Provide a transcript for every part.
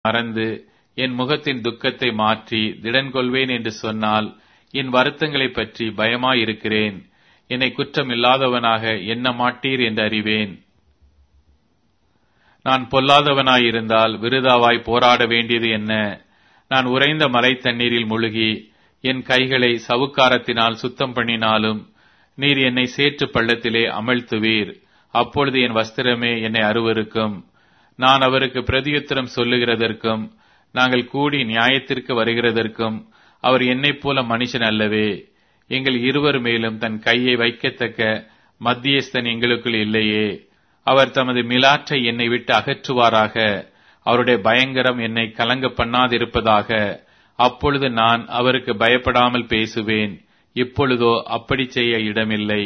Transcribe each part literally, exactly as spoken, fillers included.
மறந்து என் முகத்தின் துக்கத்தை மாற்றி திடன் கொள்வேன் என்று சொன்னால் என் வருத்தங்களைப் பற்றி பயமாயிருக்கிறேன். என்னை குற்றம் இல்லாதவனாக எண்ண மாட்டீர் என்று அறிவேன். நான் பொல்லாதவனாயிருந்தால் விருதாவாய் போராட வேண்டியது என்ன? நான் உறைந்த மலை தண்ணீரில் முழுகி என் கைகளை சவுக்காரத்தினால் சுத்தம் பண்ணினாலும் நீர் என்னை சேற்று பள்ளத்திலே அமிழ்த்துவீர். அப்பொழுது என் வஸ்திரமே என்னை அருவருக்கும். நான் அவருக்கு பிரதியுத்தரம் சொல்லுகிறதற்கும் நாங்கள் கூடி நியாயத்திற்கு வருகிறதற்கும் அவர் என்னைப் போல மனுஷன் அல்லவே. எங்கள் இருவர் மேலும் தன் கையை வைக்கத்தக்க மத்தியஸ்தன் எங்களுக்குள் இல்லையே. அவர் தமது மிலாற்றை என்னை விட்டு அகற்றுவாராக. அவருடைய பயங்கரம் என்னை கலங்க பண்ணாதிருப்பதாக. அப்பொழுது நான் அவருக்கு பயப்படாமல் பேசுவேன். இப்பொழுதோ அப்படி செய்ய இடமில்லை.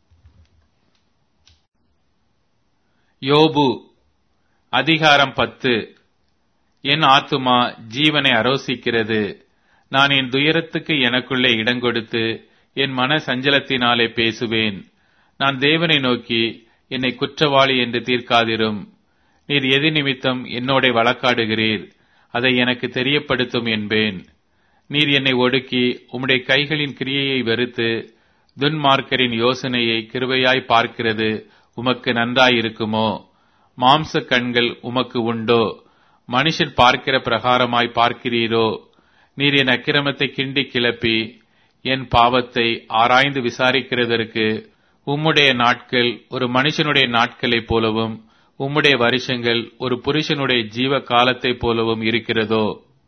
யோபு அதிகாரம் பத்து. என் ஆத்துமா ஜீவனை அரோசிக்கிறது. நான் என் துயரத்துக்கு எனக்குள்ளே இடங்கொடுத்து என் மன சஞ்சலத்தினாலே பேசுவேன். நான் தேவனை நோக்கி என்னை குற்றவாளி என்று தீர்க்காதிரும். நீர் எது நிமித்தம் என்னோட வழக்காடுகிறீர்? அதை எனக்கு தெரியப்படுத்தும் என்பேன். நீர் என்னை ஒடுக்கி உம்முடைய கைகளின் கிரியையை வெறுத்து துன்மார்க்கரின் யோசனையை கிருபையாய் பார்க்கிறது உமக்கு நன்றாயிருக்குமோ? மாம்ச கண்கள் உமக்கு உண்டோ? மனுஷன் பார்க்கிற பிரகாரமாய் பார்க்கிறீரோ? நீர் என் அக்கிரமத்தை கிண்டி கிளப்பி என் பாவத்தை ஆராய்ந்து விசாரிக்கிறதற்கு உம்முடைய நாட்கள் ஒரு மனுஷனுடைய நாட்களைப் போலவும் உம்முடைய வருஷங்கள் ஒரு புருஷனுடைய ஜீவ காலத்தைப் போலவும் இருக்கிறதோ?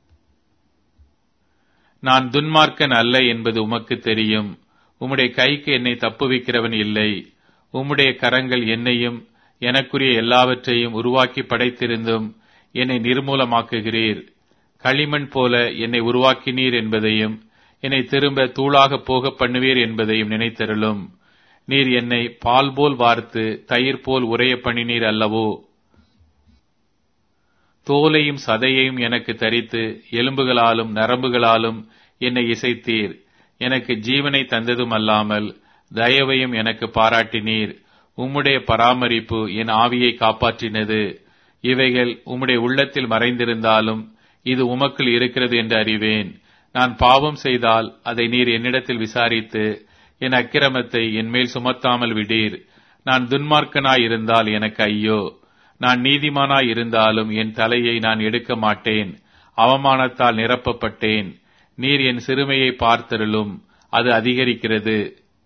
நான் துன்மார்க்கன் அல்ல என்பது உமக்கு தெரியும். உம்முடைய கைக்கு என்னை தப்புவிக்கிறவன் இல்லை. உம்முடைய கரங்கள் என்னையும் எனக்குரிய எல்லாவற்றையும் உருவாக்கி படைத்திருந்தும் என்னை நிர்மூலமாக்குகிறீர். களிமண் போல என்னை உருவாக்கினீர் என்பதையும் என்னை திரும்ப தூளாக போக பண்ணுவீர் என்பதையும் நினைத்தருளும். நீர் என்னை பால் போல் வார்த்து தயிர் போல் உறைய பண்ணினீர் அல்லவோ? தோலையும் சதையையும் எனக்கு தரித்து எலும்புகளாலும் நரம்புகளாலும் என்னை இசைத்தீர். எனக்கு ஜீவனை தந்ததும் அல்லாமல் தயவையும் எனக்கு பாராட்டினீர். உம்முடைய பராமரிப்பு என் ஆவியை காப்பாற்றினது. இவைகள் உம்முடைய உள்ளத்தில் மறைந்திருந்தாலும் இது உமக்குள் இருக்கிறது என்று அறிவேன். நான் பாவம் செய்தால் அதை நீர் என்னிடத்தில் விசாரித்து என் அக்கிரமத்தை என்மேல் சுமத்தாமல் விடீர். நான் துன்மார்க்கனாயிருந்தால் எனக்கு ஐயோ! நான் நீதிமானாய் இருந்தாலும் என் தலையை நான் எடுக்க மாட்டேன். அவமானத்தால் நிரப்பப்பட்டேன். நீர் என் சிறுமையை பார்த்தருளும், அது அதிகரிக்கிறது.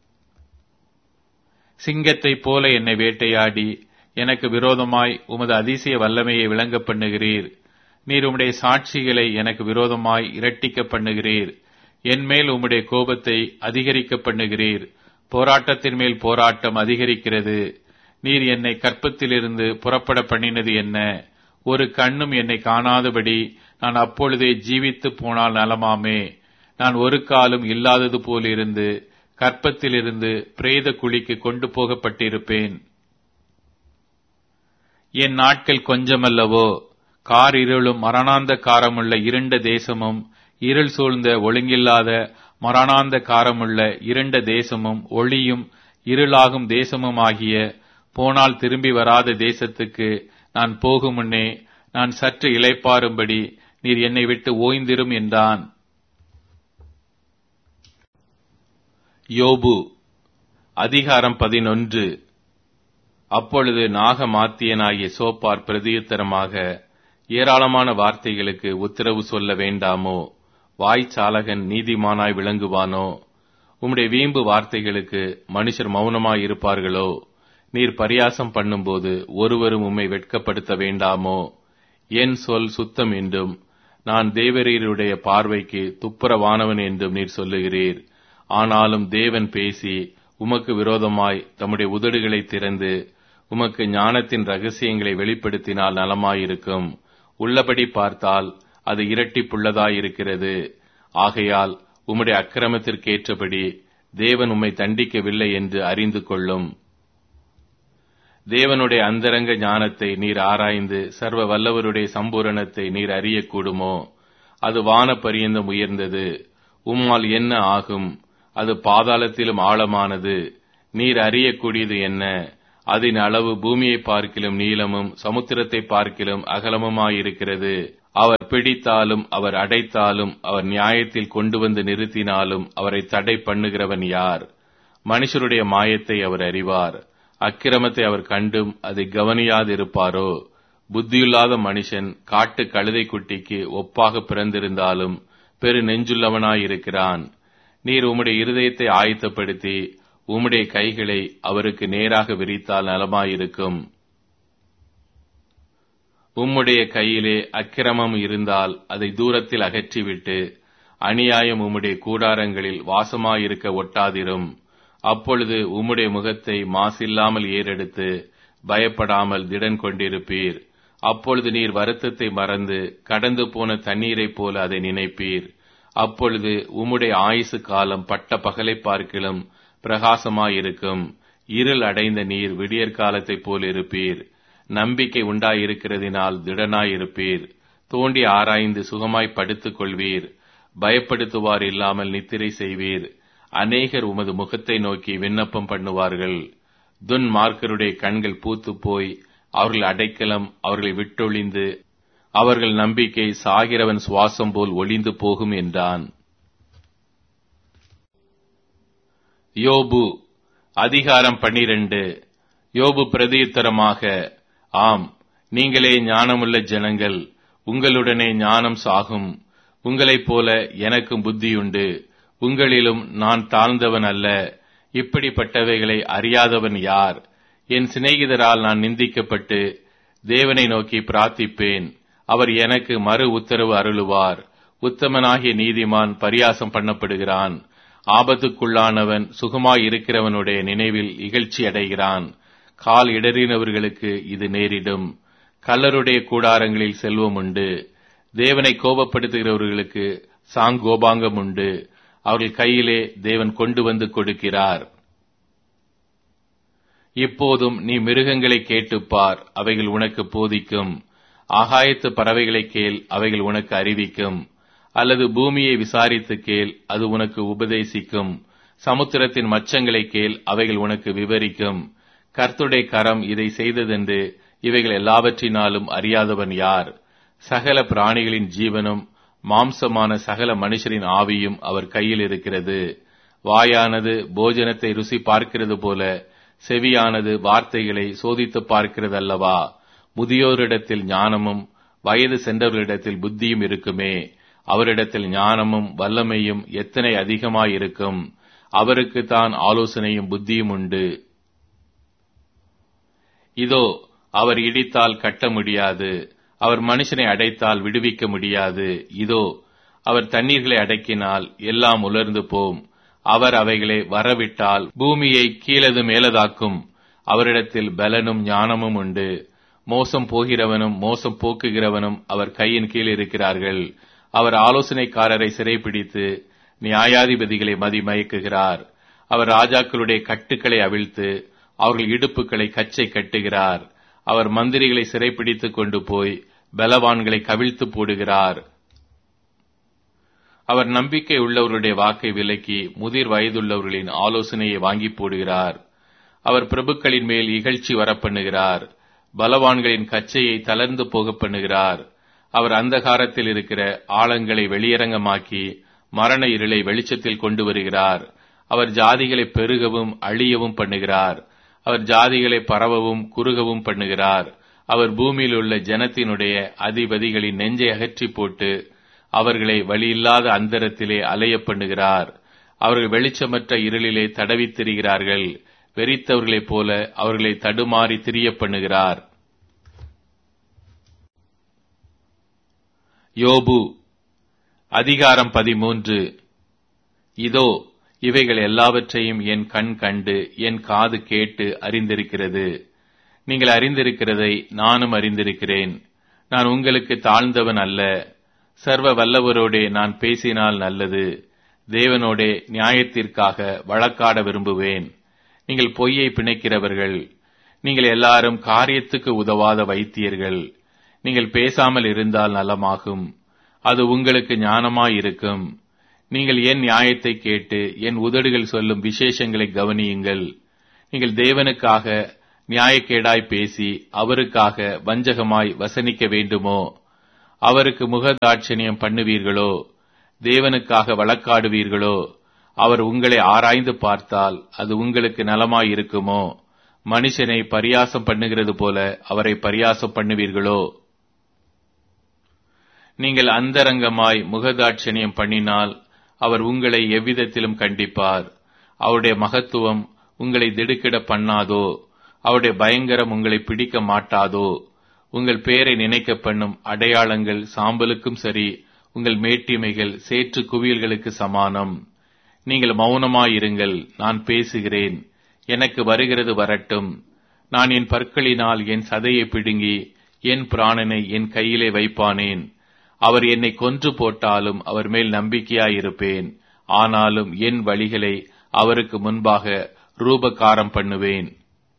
சிங்கத்தைப் போல என்னை வேட்டையாடி எனக்கு விரோதமாய் உமது அதிசய வல்லமையை விளங்க பண்ணுகிறீர். நீர் உம்முடைய சாட்சிகளை எனக்கு விரோதமாய் இரட்டிக்க பண்ணுகிறீர். என்மேல் உம்முடைய கோபத்தை அதிகரிக்க பண்ணுகிறீர். போராட்டத்தின் மேல் போராட்டம் அதிகரிக்கிறது. நீர் என்னை கற்பத்திலிருந்து புறப்பட பண்ணினது என்ன? ஒரு கண்ணும் என்னை காணாதபடி நான் அப்பொழுதே ஜீவித்து போனால் நலமாமே. நான் ஒரு காலும் இல்லாதது போலிருந்து கற்பத்திலிருந்து பிரேத குழிக்கு கொண்டு போகப்பட்டிருப்பேன். என் நாட்கள் கொஞ்சமல்லவோ? கார் இருளும் மரணாந்த காரமுள்ள இருண்ட தேசமும் இருள் சூழ்ந்த ஒழுங்கில்லாத மரணாந்த காரமுள்ள இருண்ட தேசமும் ஒளியும் இருளாகும் தேசமுமாகிய போனால் திரும்பி வராத தேசத்துக்கு நான் போகும் முன்னே நான் சற்று இளைப்பாறும்படி நீர் என்னை விட்டு ஓய்ந்திரும் என்றான். யோபு அதிகாரம் பதினொன்று. அப்பொழுது நாகமாத்தியனாகிய சோப்பார் பிரதியுத்தரமாக, ஏராளமான வார்த்தைகளுக்கு உத்தரவு சொல்ல வேண்டாமோ? வாய்ச்சாலகன் நீதிமானாய் விளங்குவானோ? உம்முடைய வீம்பு வார்த்தைகளுக்கு மனுஷர் மௌனமாய் இருப்பார்களோ? நீர் பரியாசம் பண்ணும்போது ஒருவரும் உம்மை வெட்கப்படுத்த வேண்டாமோ? என் சொல் சுத்தம் என்றும் நான் தேவரீருடைய பார்வைக்கு துப்புரவானவன் என்றும் நீர் சொல்லுகிறீர். ஆனாலும் தேவன் பேசி உமக்கு விரோதமாய் தம்முடைய உதடுகளை திறந்து உமக்கு ஞானத்தின் ரகசியங்களை வெளிப்படுத்தினால் நலமாயிருக்கும். உள்ளபடி பார்த்தால் அது இரட்டிப்புள்ளதாயிருக்கிறது. ஆகையால் உம்முடைய அக்கிரமத்திற்கேற்றபடி தேவன் உம்மை தண்டிக்கவில்லை என்று அறிந்து கொள்ளும். தேவனுடைய அந்தரங்க ஞானத்தை நீர் ஆராய்ந்து சர்வ வல்லவருடைய சம்பூரணத்தை நீர் அறியக்கூடுமோ? அது வான பரியந்தம் உயர்ந்தது. உம்மால் என்ன ஆகும்? அது பாதாளத்திலும் ஆழமானது. நீர் அறியக்கூடியது என்ன? அதன் அளவு பூமியை பார்க்கிலும் நீளமும் சமுத்திரத்தை பார்க்கிலும் அகலமுமாயிருக்கிறது. அவர் பிடித்தாலும் அவர் அடைத்தாலும் அவர் நியாயத்தில் கொண்டு வந்து நிறுத்தினாலும் அவரை தடை பண்ணுகிறவன் யார்? மனுஷருடைய மாயத்தை அவர் அறிவார். அக்கிரமத்தை அவர் கண்டும் அதை கவனியாதிருப்பாரோ? புத்தியுள்ளாத மனுஷன் காட்டு கழுதை குட்டிக்கு ஒப்பாக பிறந்திருந்தாலும் பெரு நெஞ்சுள்ளவனாயிருக்கிறான். நீர் உம்முடைய இருதயத்தை ஆயத்தப்படுத்தி உம்முடைய கைகளை அவருக்கு நேராக விரித்தால் நலமாயிருக்கும். உம்முடைய கையிலே அக்கிரமம் இருந்தால் அதை தூரத்தில் அகற்றிவிட்டு அநியாயம் உம்முடைய கூடாரங்களில் வாசமாயிருக்க ஒட்டாதிரும். அப்பொழுது உம்முடைய முகத்தை மாசில்லாமல் ஏறெடுத்து பயப்படாமல் திடன் கொண்டிருப்பீர். அப்பொழுது நீர் வருத்தத்தை மறந்து கடந்து போன தண்ணீரைப் போல அதை நினைப்பீர். அப்பொழுது உம்முடைய ஆயுசு காலம் பட்ட பகலை பார்க்கிலும் பிரகாசமாயிருக்கும். இருள் அடைந்த நீர் விடியற் காலத்தைப் போல் இருப்பீர். நம்பிக்கை உண்டாயிருக்கிறதினால் திடனாயிருப்பீர். தோண்டி ஆராய்ந்து சுகமாய் படுத்துக் கொள்வீர். பயப்படுத்துவார் இல்லாமல் நித்திரை செய்வீர். அநேகர் உமது முகத்தை நோக்கி விண்ணப்பம் பண்ணுவார்கள். துன்மார்க்கருடைய கண்கள் பூத்து போய் அவர்கள் அடைக்கலம் அவர்களை விட்டொழிந்து அவர்கள் நம்பிக்கை சாகிறவன் சுவாசம் போல் ஒளிந்து போகும் என்றான். யோபு அதிகாரம் பன்னிரண்டு. யோபு பிரதியுத்தரமாக, ஆம், நீங்களே ஞானமுள்ள ஜனங்கள், உங்களுடனே ஞானம் சாகும். உங்களைப் போல எனக்கும் புத்தியுண்டு. உங்களிலும் நான் தாழ்ந்தவன் அல்ல. இப்படிப்பட்டவைகளை அறியாதவன் யார்? என் சிநேகிதரால் நான் நிந்திக்கப்பட்டு தேவனை நோக்கி பிரார்த்திப்பேன். அவர் எனக்கு மறு உத்தரவு அருளுவார். உத்தமனாகிய நீதிமான் பரியாசம் பண்ணப்படுகிறான். ஆபத்துக்குள்ளானவன் சுகமாய் இருக்கிறவனுடைய நினைவில் இகழ்ச்சி அடைகிறான். கால் இடறினவர்களுக்கு இது நேரிடும். கள்ளருடைய கூடாரங்களில் செல்வம் உண்டு. தேவனை கோபப்படுத்துகிறவர்களுக்கு சாங்கோபாங்கம் உண்டு. அவர்கள் கையிலே தேவன் கொண்டு வந்து கொடுக்கிறார். இப்போதும் நீ மிருகங்களை கேட்டுப்பார், அவைகள் உனக்கு போதிக்கும். ஆகாயத்து பறவைகளை கேள், அவைகள் உனக்கு அறிவிக்கும். அல்லது பூமியை விசாரித்து கேள், அது உனக்கு உபதேசிக்கும். சமுத்திரத்தின் மச்சங்களை கேள், அவைகள் உனக்கு விவரிக்கும். கர்த்தருடைய கரம் இதை செய்ததென்று இவைகள் எல்லாவற்றினாலும் அறியாதவன் யார்? சகல பிராணிகளின் ஜீவனும் மாம்சமான சகல மனுஷரின் ஆவியும் அவர் கையில் இருக்கிறது. வாயானது போஜனத்தை ருசி பார்க்கிறது போல செவியானது வார்த்தைகளை சோதித்து பார்க்கிறது அல்லவா? முதியோரிடத்தில் ஞானமும் வயது சென்றவர்களிடத்தில் புத்தியும் இருக்குமே. அவரிடத்தில் ஞானமும் வல்லமையும் எத்தனை அதிகமாயிருக்கும்! அவருக்கு தான் ஆலோசனையும் புத்தியும் உண்டு. இதோ, அவர் இடித்தால் கட்ட முடியாது. அவர் மனுஷனை அடைத்தால் விடுவிக்க முடியாது. இதோ, அவர் தண்ணீர்களை அடக்கினால் எல்லாம் உலர்ந்து போம். அவர் அவைகளை வரவிட்டால் பூமியை கீழது மேலதாக்கும். அவரிடத்தில் பலனும் ஞானமும் உண்டு. மோசம் போகிறவனும் மோசம் போக்குகிறவனும் அவர் கையின் கீழ் இருக்கிறார்கள். அவர் ஆலோசனைக்காரரை சிறைப்பிடித்து நியாயாதிபதிகளை மதிமயக்குகிறார். அவர் ராஜாக்களுடைய கட்டுக்களை அவிழ்த்து அவர்கள் இடுப்புகளை கச்சை கட்டுகிறார். அவர் மந்திரிகளை சிறைப்பிடித்துக் கொண்டு போய் பலவான்களை கவிழ்த்து போடுகிறார். அவர் நம்பிக்கை உள்ளவர்களுடைய வாக்கை விலக்கி முதிர் வயதுள்ளவர்களின் ஆலோசனையை வாங்கி போடுகிறார். அவர் பிரபுக்களின் மேல் இகழ்ச்சி வரப்பண்ணுகிறார். பலவான்களின் கச்சையை தளர்ந்து போக பண்ணுகிறார். அவர் அந்தகாரத்தில் இருக்கிற ஆழங்களை வெளியரங்கமாக்கி மரண இருளை வெளிச்சத்தில் கொண்டு வருகிறார். அவர் ஜாதிகளை பெருகவும் அழியவும் பண்ணுகிறார். அவர் ஜாதிகளை பரவவும் குறுகவும் பண்ணுகிறார். அவர் பூமியில் உள்ள ஜனத்தினுடைய அதிபதிகளின் நெஞ்சை அகற்றி போட்டு அவர்களை வழியில்லாத அந்தரத்திலே அலைய பண்ணுகிறார். அவர்கள் வெளிச்சமற்ற இருளிலே தடவித் திரிகிறார்கள். வெறித்தவர்களைப் போல அவர்களை தடுமாறி திரிய பண்ணுகிறார். யோபு அதிகாரம் பதிமூன்று. இதோ, இவைகள் எல்லாவற்றையும் என் கண் கண்டு என் காது கேட்டு அறிந்திருக்கிறது. நீங்கள் அறிந்திருக்கிறதை நானும் அறிந்திருக்கிறேன். நான் உங்களுக்கு தாழ்ந்தவன் அல்ல. சர்வ வல்லவரோடே நான் பேசினால் நல்லது. தேவனோடே நியாயத்திற்காக வழக்காட விரும்புவேன். நீங்கள் பொய்யை பிணைக்கிறவர்கள். நீங்கள் எல்லாரும் காரியத்துக்கு உதவாத வைத்தியர்கள். நீங்கள் பேசாமல் இருந்தால் நலமாகும். அது உங்களுக்கு ஞானமாயிருக்கும். நீங்கள் என் நியாயத்தை கேட்டு என் உதடுகள் சொல்லும் விசேஷங்களை கவனியுங்கள். நீங்கள் தேவனுக்காக நியாயக்கேடாய் பேசி அவருக்காக வஞ்சகமாய் வசனிக்க வேண்டுமோ? அவருக்கு முகதாட்சணியம் பண்ணுவீர்களோ? தேவனுக்காக வழக்காடுவீர்களோ? அவர் உங்களை ஆராய்ந்து பார்த்தால் அது உங்களுக்கு நலமாயிருக்குமோ? மனுஷனை பரியாசம் பண்ணுகிறது போல அவரை பரியாசம் பண்ணுவீர்களோ? நீங்கள் அந்தரங்கமாய் முகதாட்சணியம் பண்ணினால் அவர் உங்களை எவ்விதத்திலும் கண்டிப்பார். அவருடைய மகத்துவம் உங்களை திடுக்கிட பண்ணாதோ? அவருடைய பயங்கரம் உங்களை பிடிக்க மாட்டாதோ? உங்கள் பேரை நினைக்க பண்ணும் அடையாளங்கள் சாம்பலுக்கும் சரி, உங்கள் மேட்டிமைகள் சேற்று குவியல்களுக்கு சமானம். நீங்கள் மௌனமாயிருங்கள், நான் பேசுகிறேன். எனக்கு வருகிறது வரட்டும். நான் என் பற்களினால் என் சதையை பிடுங்கி என் பிராணனை என் கையிலே வைப்பானேன். அவர் என்னை கொன்று போட்டாலும் அவர் மேல் நம்பிக்கையாயிருப்பேன். ஆனாலும் என் வழிகளை அவருக்கு முன்பாக ரூபகாரம் பண்ணுவேன்.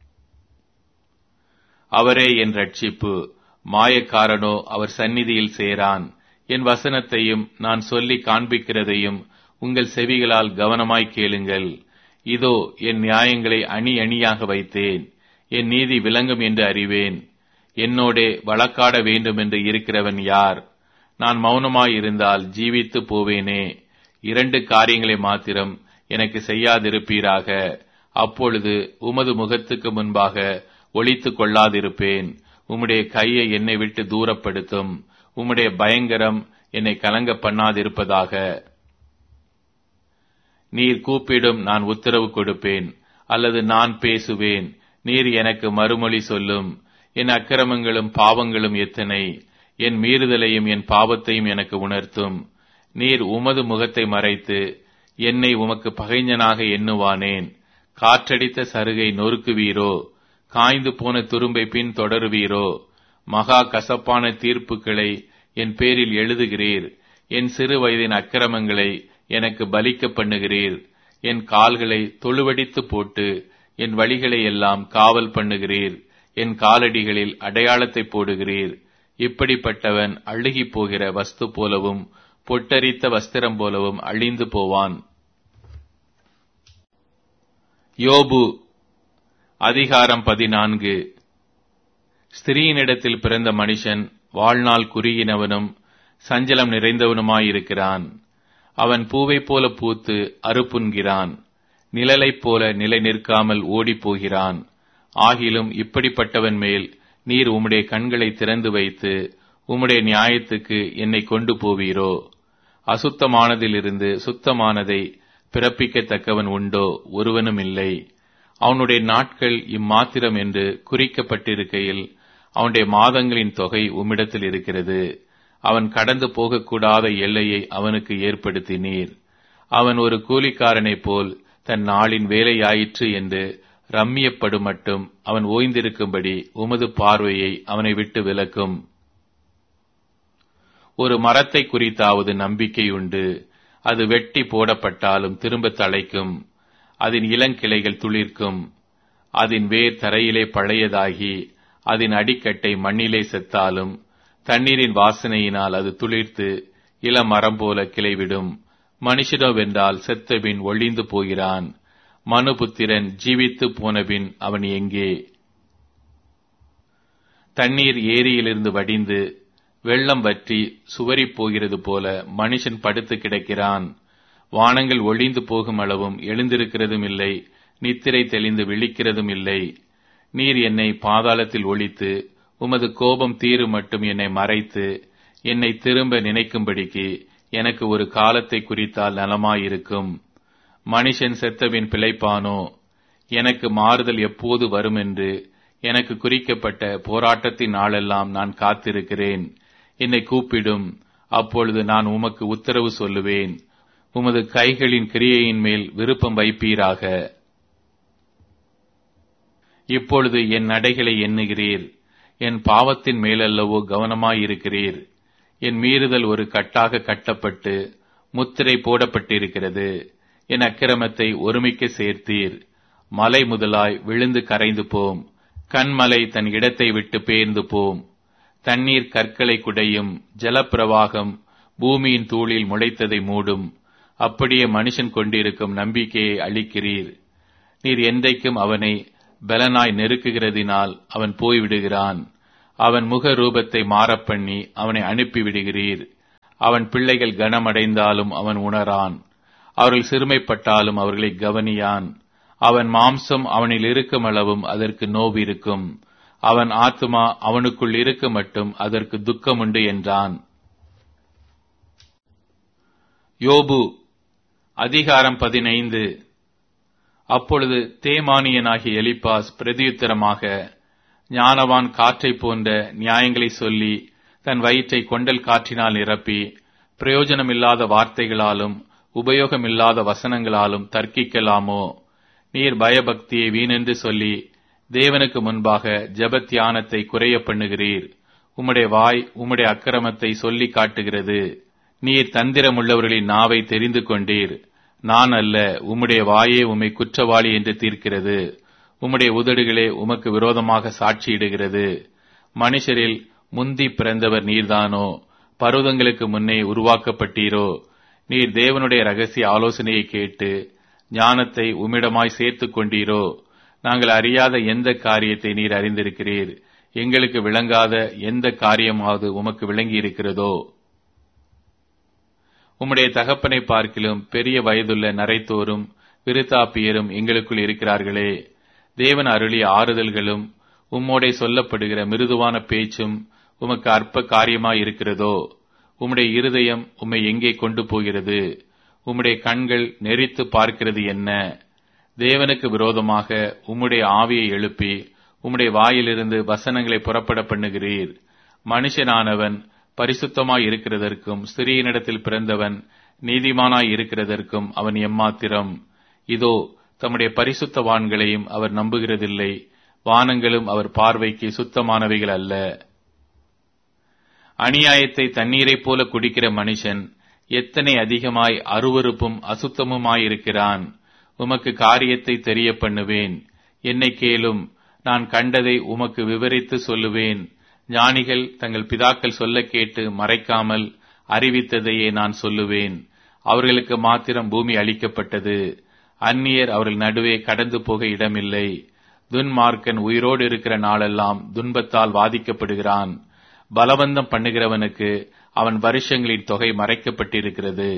அவரே என் ரட்சிப்பு. மாயக்காரனோ அவர் சந்நிதியில் சேரான். என் வசனத்தையும் நான் சொல்லி காண்பிக்கிறதையும் உங்கள் செவிகளால் கவனமாய் கேளுங்கள். இதோ என் நியாயங்களை அணி அணியாக வைத்தேன். என் நீதி விளங்கும் என்று அறிவேன். என்னோடே வழக்காட வேண்டும் என்று இருக்கிறவன் யார்? நான் மௌனமாயிருந்தால் ஜீவித்து போவேனே. இரண்டு காரியங்களை மாத்திரம் எனக்கு செய்யாதிருப்பீராக. அப்பொழுது உமது முகத்துக்கு முன்பாக ஒளித்துக் கொள்ளாதிருப்பேன். உம்முடைய கையை என்னை விட்டு தூரப்படுத்தும். உம்முடைய பயங்கரம் என்னை கலங்க பண்ணாதிருப்பதாக. நீர் கூப்பிடும், நான் உத்தரவு கொடுப்பேன். அல்லது நான் பேசுவேன், நீர் எனக்கு மறுமொழி சொல்லும். என் அக்கிரமங்களும் பாவங்களும் எத்தனை! என் மீறுதலையும் என் பாவத்தையும் எனக்கு உணர்த்தும். நீர் உமது முகத்தை மறைத்து என்னை உமக்கு பகைஞனாக எண்ணுவானேன். காற்றடித்த சருகை நொறுக்குவீரோ? காய்ந்து போன துரும்பை பின் தொடருவீரோ? மகா கசப்பான தீர்ப்புகளை என் பேரில் எழுதுகிறீர். என் சிறு வயதின் அக்கிரமங்களை எனக்கு பலிக்க பண்ணுகிறீர். என் கால்களை தொழுவடித்து போட்டு என் வழிகளை எல்லாம் காவல் பண்ணுகிறீர். என் காலடிகளில் அடையாளத்தை போடுகிறீர். இப்படிப்பட்டவன் அழுகி போகிற வஸ்து போலவும் பொட்டரித்த வஸ்திரம் போலவும் அழிந்து போவான். யோபு அதிகாரம் பதினான்கு. ஸ்திரீயினிடத்தில் பிறந்த மனுஷன் வாழ்நாள் குறுகினவனும் சஞ்சலம் நிறைந்தவனுமாயிருக்கிறான். அவன் பூவைப் போல பூத்து அறுப்புண்கிறான். நிழலைப் போல நிலை நிற்காமல் ஓடிப்போகிறான். ஆகிலும் இப்படிப்பட்டவன் மேல் நீர் உம்முடைய கண்களை திறந்து வைத்து உம்முடைய நியாயத்துக்கு என்னை கொண்டு போவீரோ? அசுத்தமானதிலிருந்து சுத்தமானதை பிறப்பிக்கத்தக்கவன் உண்டோ? ஒருவனும் இல்லை. அவனுடைய நாட்கள் இம்மாத்திரம் என்று குறிக்கப்பட்டிருக்கையில் அவனுடைய மாதங்களின் தொகை உம்மிடத்தில் இருக்கிறது. அவன் கடந்து போகக்கூடாத எல்லையை அவனுக்கு ஏற்படுத்தினீர். அவன் ஒரு கூலிக்காரனைப் போல் தன் நாளின் வேலையாயிற்று என்று ரம்மியப்படும் மட்டும் அவன் ஓய்ந்திருக்கும்படி உமது பார்வையை அவனை விட்டு விலக்கும். ஒரு மரத்தை குறித்தாவது நம்பிக்கை உண்டு. அது வெட்டி போடப்பட்டாலும் திரும்ப தழைக்கும். அதன் இளங்கிளைகள் துளிர்க்கும். அதன் வேர் தரையிலே பழையதாகி அதன் அடிக்கட்டை மண்ணிலே செத்தாலும் தண்ணீரின் வாசனையினால் அது துளிர்த்து இளமரம் போல கிளைவிடும். மனுஷனோ வென்றால் செத்தபின் ஒழிந்து போகிறான். மனுபுத்திரன் ஜீவித்து போனபின் அவன் எங்கே? தண்ணீர் ஏரியிலிருந்து வடிந்து வெள்ளம் வற்றி சுவரிப் போகிறது போல மனுஷன் படுத்து கிடக்கிறான். வானங்கள் ஒழிந்து போகும் அளவும் எழுந்திருக்கிறதும் இல்லை, நித்திரை தெளிந்து விழிக்கிறதும் இல்லை. நீர் என்னை பாதாளத்தில் ஒழித்து உமது கோபம் தீரு மட்டும் என்னை மறைத்து என்னை திரும்ப நினைக்கும்படிக்கு எனக்கு ஒரு காலத்தை குறித்தால் நலமாயிருக்கும். மனுஷன் செத்தபின் பிழைப்பானோ? எனக்கு மாறுதல் எப்போது வரும் என்று எனக்கு குறிக்கப்பட்ட போராட்டத்தின் நாளெல்லாம் நான் காத்திருக்கிறேன். என்னை கூப்பிடும், அப்பொழுது நான் உமக்கு உத்தரவு சொல்லுவேன். உமது கைகளின் கிரியையின் மேல் விருப்பம் வைப்பீராக. இப்பொழுது என் நடைகளை எண்ணுகிறீர். என் பாவத்தின் மேலல்லவோ கவனமாயிருக்கிறீர். என் மீறுதல் ஒரு கட்டாக கட்டப்பட்டு முத்திரை போடப்பட்டிருக்கிறது. என் அக்கிரமத்தை ஒருமிக்க சேர்த்தீர். மலை முதலாய் விழுந்து கரைந்து போம். கண்மலை தன் இடத்தை விட்டு பெயர்ந்து போம். தண்ணீர் கற்களை குடையும். ஜலப்பிரவாகம் பூமியின் தூளில் முளைத்ததை மூடும். அப்படியே மனுஷன் கொண்டிருக்கும் நம்பிக்கையை அளிக்கிறீர். நீர் என்றைக்கும் அவனை பலனாய் நெருக்குகிறதினால் அவன் போய்விடுகிறான். அவன் முக ரூபத்தை மாறப்பண்ணி அவனை அனுப்பிவிடுகிறீர். அவன் பிள்ளைகள் கனமடைந்தாலும் அவன் உணரான், அவர்கள் சிறுமைப்பட்டாலும் அவர்களை கவனியான். அவன் மாம்சம் அவனில் இருக்கும் அளவும் அதற்கு நோவு இருக்கும், அவன் ஆத்துமா அவனுக்குள் இருக்க மட்டும் அதற்கு துக்கமுண்டு என்றான். யோபு அதிகாரம் பதினைந்து. அப்பொழுது தேமானியனாகிய எலிப்பாஸ் பிரதியுத்தரமாக, ஞானவான் காற்றைப் போன்ற நியாயங்களை சொல்லி தன் வயிற்றை கொண்டல் காற்றினால் நிரப்பி பிரயோஜனமில்லாத வார்த்தைகளாலும் உபயோகமில்லாத வசனங்களாலும் தர்க்கிக்கலாமோ? நீர் பயபக்தியை வீணென்று சொல்லி தேவனுக்கு முன்பாக ஜெபத்தியானத்தை குறைய பண்ணுகிறீர். உம்முடைய வாய் உம்முடைய அக்கிரமத்தை சொல்லி காட்டுகிறது. நீர் தந்திரமுள்ளவர்களின் நாவை தெரிந்து கொண்டீர். நான் அல்ல, உம்முடைய வாயே உம்மை குற்றவாளி என்று தீர்க்கிறது. உம்முடைய உதடுகளே உமக்கு விரோதமாக சாட்சியிடுகிறது. மனுஷரில் முந்தி பிறந்தவர் நீர்தானோ? பர்வதங்களுக்கு முன்னே உருவாக்கப்பட்டீரோ? நீர் தேவனுடைய ரகசிய ஆலோசனையை கேட்டு ஞானத்தை உம்மிடமாய் சேர்த்துக் கொண்டீரோ? நாங்கள் அறியாத எந்த காரியத்தை நீர் அறிந்திருக்கிறீர்? எங்களுக்கு விளங்காத எந்த காரியமாவது உமக்கு விளங்கி இருக்கிறதோ? உம்முடைய தகப்பனை பார்க்கிலும் பெரிய வயதுள்ள நரைத்தோரும் விருத்தாப்பியரும் எங்களுக்குள் இருக்கிறார்களே. தேவன் அருளிய ஆறுதல்களும் உம்மோடே சொல்லப்படுகிற மிருதுவான பேச்சும் உமக்கு அற்ப காரியமாய் இருக்கிறதோ? உம்முடைய இருதயம் உம்மை எங்கே கொண்டு போகிறது? உம்முடைய கண்கள் நெறித்து பார்க்கிறது என்ன? தேவனுக்கு விரோதமாக உம்முடைய ஆவியை எழுப்பி உம்முடைய வாயிலிருந்து வசனங்களை புறப்பட பண்ணுகிறீர். மனுஷனானவன் பரிசுத்தமாய் இருக்கிறதற்கும் ஸ்திரீயினிடத்தில் பிறந்தவன் நீதிமானாய் இருக்கிறதற்கும் அவன் எம்மாத்திரம்? இதோ தம்முடைய பரிசுத்தவான்களையும் அவர் நம்புகிறதில்லை. வானங்களும் அவர் பார்வைக்கு சுத்தமானவைகள் அல்ல. அநியாயத்தை தண்ணீரைப் போல குடிக்கிற மனுஷன் எத்தனை அதிகமாய் அருவருப்பும் அசுத்தமுமாயிருக்கிறான். உமக்கு காரியத்தை தெரிய பண்ணுவேன். என்னை கேளும், நான் கண்டதை உமக்கு விவரித்து சொல்லுவேன். ஞானிகள் தங்கள் பிதாக்கள் சொல்ல கேட்டு மறைக்காமல் அறிவித்ததையே நான் சொல்லுவேன். அவர்களுக்கு மாத்திரம் பூமி அளிக்கப்பட்டது, அந்நியர் அவர்கள் நடுவே கடந்து போக இடமில்லை. துன்மார்க்கன் உயிரோடு இருக்கிற நாளெல்லாம் துன்பத்தால் வாதிக்கப்படுகிறான். பலவந்தம் பண்ணுகிறவனுக்கு அவன் வருஷங்களின் தொகை மறைக்கப்பட்டிருக்கிறது.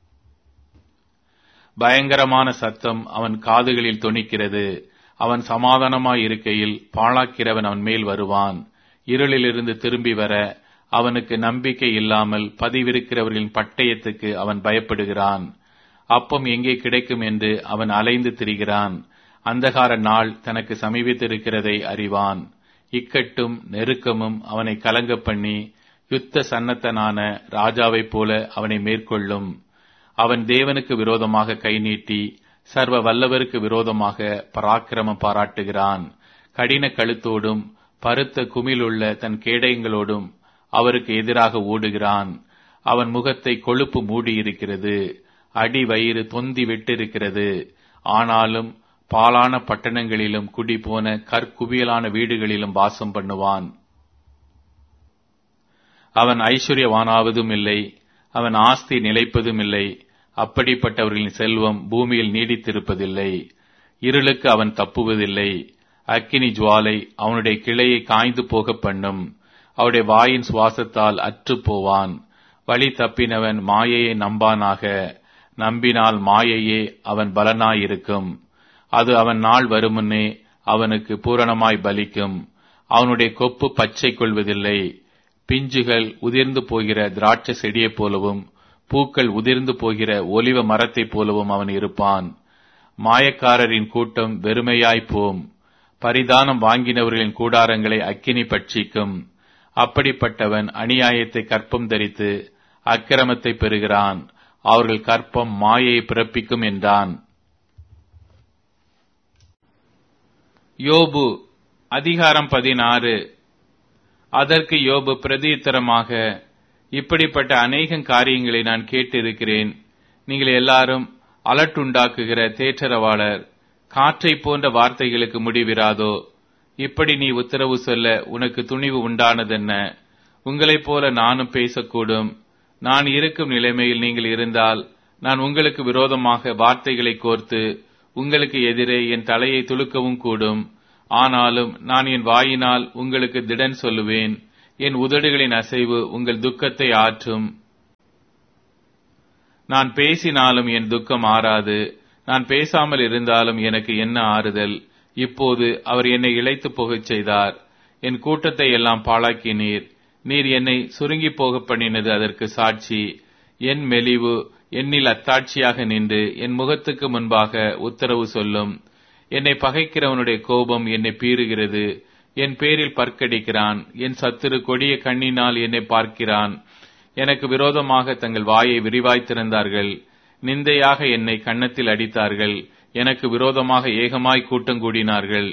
பயங்கரமான சத்தம் அவன் காதுகளில் தொனிக்கிறது. அவன் சமாதானமாய் இருக்கையில் பாழாக்கிறவன் அவன் மேல் வருவான். இருளிலிருந்து திரும்பி வர அவனுக்கு நம்பிக்கை இல்லாமல் பதிவிருக்கிறவர்களின் பட்டயத்துக்கு அவன் பயப்படுகிறான். அப்பம் எங்கே கிடைக்கும் என்று அவன் அலைந்து திரிகிறான். அந்தகார நாள் தனக்கு சமீபித்திருக்கிறதை அறிவான். இக்கட்டும் நெருக்கமும் அவனை கலங்க பண்ணி யுத்த சன்னத்தனான ராஜாவைப் போல அவனை மேற்கொள்ளும். அவன் தேவனுக்கு விரோதமாக கை நீட்டி சர்வ வல்லவருக்கு விரோதமாக பராக்கிரமம் பாராட்டுகிறான். கடின கழுத்தோடும் பருத்த குமிழுள்ள தன் கேடயங்களோடும் அவருக்கு எதிராக ஓடுகிறான். அவன் முகத்தை கொழுப்பு மூடியிருக்கிறது, அடி வயிறு தொந்தி விட்டிருக்கிறது. ஆனாலும் பாலான பட்டணங்களிலும் குடிபோன கற்குவியலான வீடுகளிலும் வாசம் பண்ணுவான். அவன் ஐஸ்வர்யவானாவதும் இல்லை, அவன் ஆஸ்தி நிலைப்பதும் இல்லை. அப்படிப்பட்டவர்களின் செல்வம் பூமியில் நீடித்திருப்பதில்லை. இருளுக்கு அவன் தப்புவதில்லை. அக்கினி ஜுவாலை அவனுடைய கிளையை காய்ந்து போக பண்ணும். அவருடைய வாயின் சுவாசத்தால் அற்று போவான். வழி தப்பினவன் மாயையை நம்பானாக. நம்பினால் மாயையே அவன் பலனாயிருக்கும். அது அவன் நாள் வருமுன்னே அவனுக்கு பூரணமாய் பலிக்கும். அவனுடைய கொப்பு பச்சை கொள்வதில்லை. பிஞ்சுகள் உதிர்ந்து போகிற திராட்சை செடியைப் போலவும் பூக்கள் உதிர்ந்து போகிற ஒலிவ மரத்தைப் போலவும் அவன் இருப்பான். மாயக்காரரின் கூட்டம் வெறுமையாய்ப்போம். பரிதானம் வாங்கினவர்களின் கூடாரங்களை அக்கினி பட்சிக்கும். அப்படிப்பட்டவன் அநியாயத்தை கற்பம் தரித்து அக்கிரமத்தை பெறுகிறான். அவர்கள் கற்பம் மாயையை பிறப்பிக்கும் என்றான். யோபு அதிகாரம் பதினாறு. அதற்கு யோபு பிரதியுத்தரமாக, இப்படிப்பட்ட அநேக காரியங்களை நான் கேட்டிருக்கிறேன். நீங்கள் எல்லாரும் அலட்டுண்டாக்குகிற தேற்றரவாளர். காற்றை போன்ற வார்த்தைகளுக்கு முடிவிராதோ? இப்படி நீ உத்தரவு சொல்ல உனக்கு துணிவு உண்டானதென்ன? உங்களைப் போல நானும் பேசக்கூடும். நான் இருக்கும் நிலைமையில் நீங்கள் இருந்தால் நான் உங்களுக்கு விரோதமாக வார்த்தைகளை கோர்த்து உங்களுக்கு எதிரே என் தலையை துலுக்கவும் கூடும். ஆனாலும் நான் என் வாயினால் உங்களுக்கு திடன் சொல்லுவேன், என் உதடுகளின் அசைவு உங்கள் துக்கத்தை ஆற்றும். நான் பேசினாலும் என் துக்கம் ஆறாது, நான் பேசாமல் இருந்தாலும் எனக்கு என்ன ஆறுதல்? இப்போது அவர் என்னை இளைத்து போகச் செய்தார், என் கூட்டத்தை எல்லாம் பாழாக்கினீர். நீர் என்னை சுருங்கி போக பண்ணினது அதற்கு சாட்சி. என் மெலிவு என்னில் அத்தாட்சியாக நின்று என் முகத்துக்கு முன்பாக உத்தரவு சொல்லும். என்னை பகைக்கிறவனுடைய கோபம் என்னை பீறுகிறது. என் பேரில் பற்கடிக்கிறான். என் சத்துரு கொடிய கண்ணினால் என்னை பார்க்கிறான். எனக்கு விரோதமாக தங்கள் வாயை விரிவாய் திறந்தார்கள். நிந்தையாக என்னை கன்னத்தில் அடித்தார்கள். எனக்கு விரோதமாக ஏகமாய் கூட்டம் கூடினார்கள்.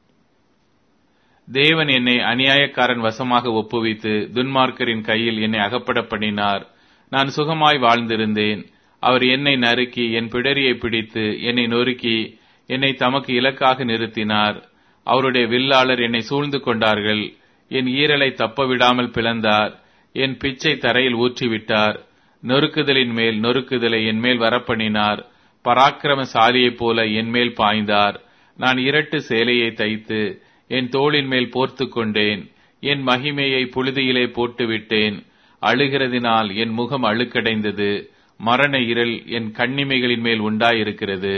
தேவன் என்னை அநியாயக்காரன் வசமாக ஒப்புவித்து துன்மார்க்கரின் கையில் என்னை அகப்பட பண்ணினார். நான் சுகமாய் வாழ்ந்திருந்தேன். அவர் என்னை நறுக்கி என் பிடரியை பிடித்து என்னை நொறுக்கி என்னை தமக்கு இலக்காக நிறுத்தினார். அவருடைய வில்லாளர் என்னை சூழ்ந்து கொண்டார்கள். என் ஈரலை தப்ப விடாமல் பிளந்தார். என் பிச்சை தரையில் ஊற்றிவிட்டார். நொறுக்குதலின் மேல் நொறுக்குதலை என்மேல் வரப்பண்ணினார். பராக்கிரமசாலியைப் போல என்மேல் பாய்ந்தார். நான் இரட்டு சேலையை தைத்து என் தோளின் மேல் போர்த்து கொண்டேன். என் மகிமையை புழுதியிலே போட்டுவிட்டேன். அழுகிறதினால் என் முகம் அழுக்கடைந்தது. மரண இருள் என் கண்ணிமைகளின் மேல் உண்டாயிருக்கிறது.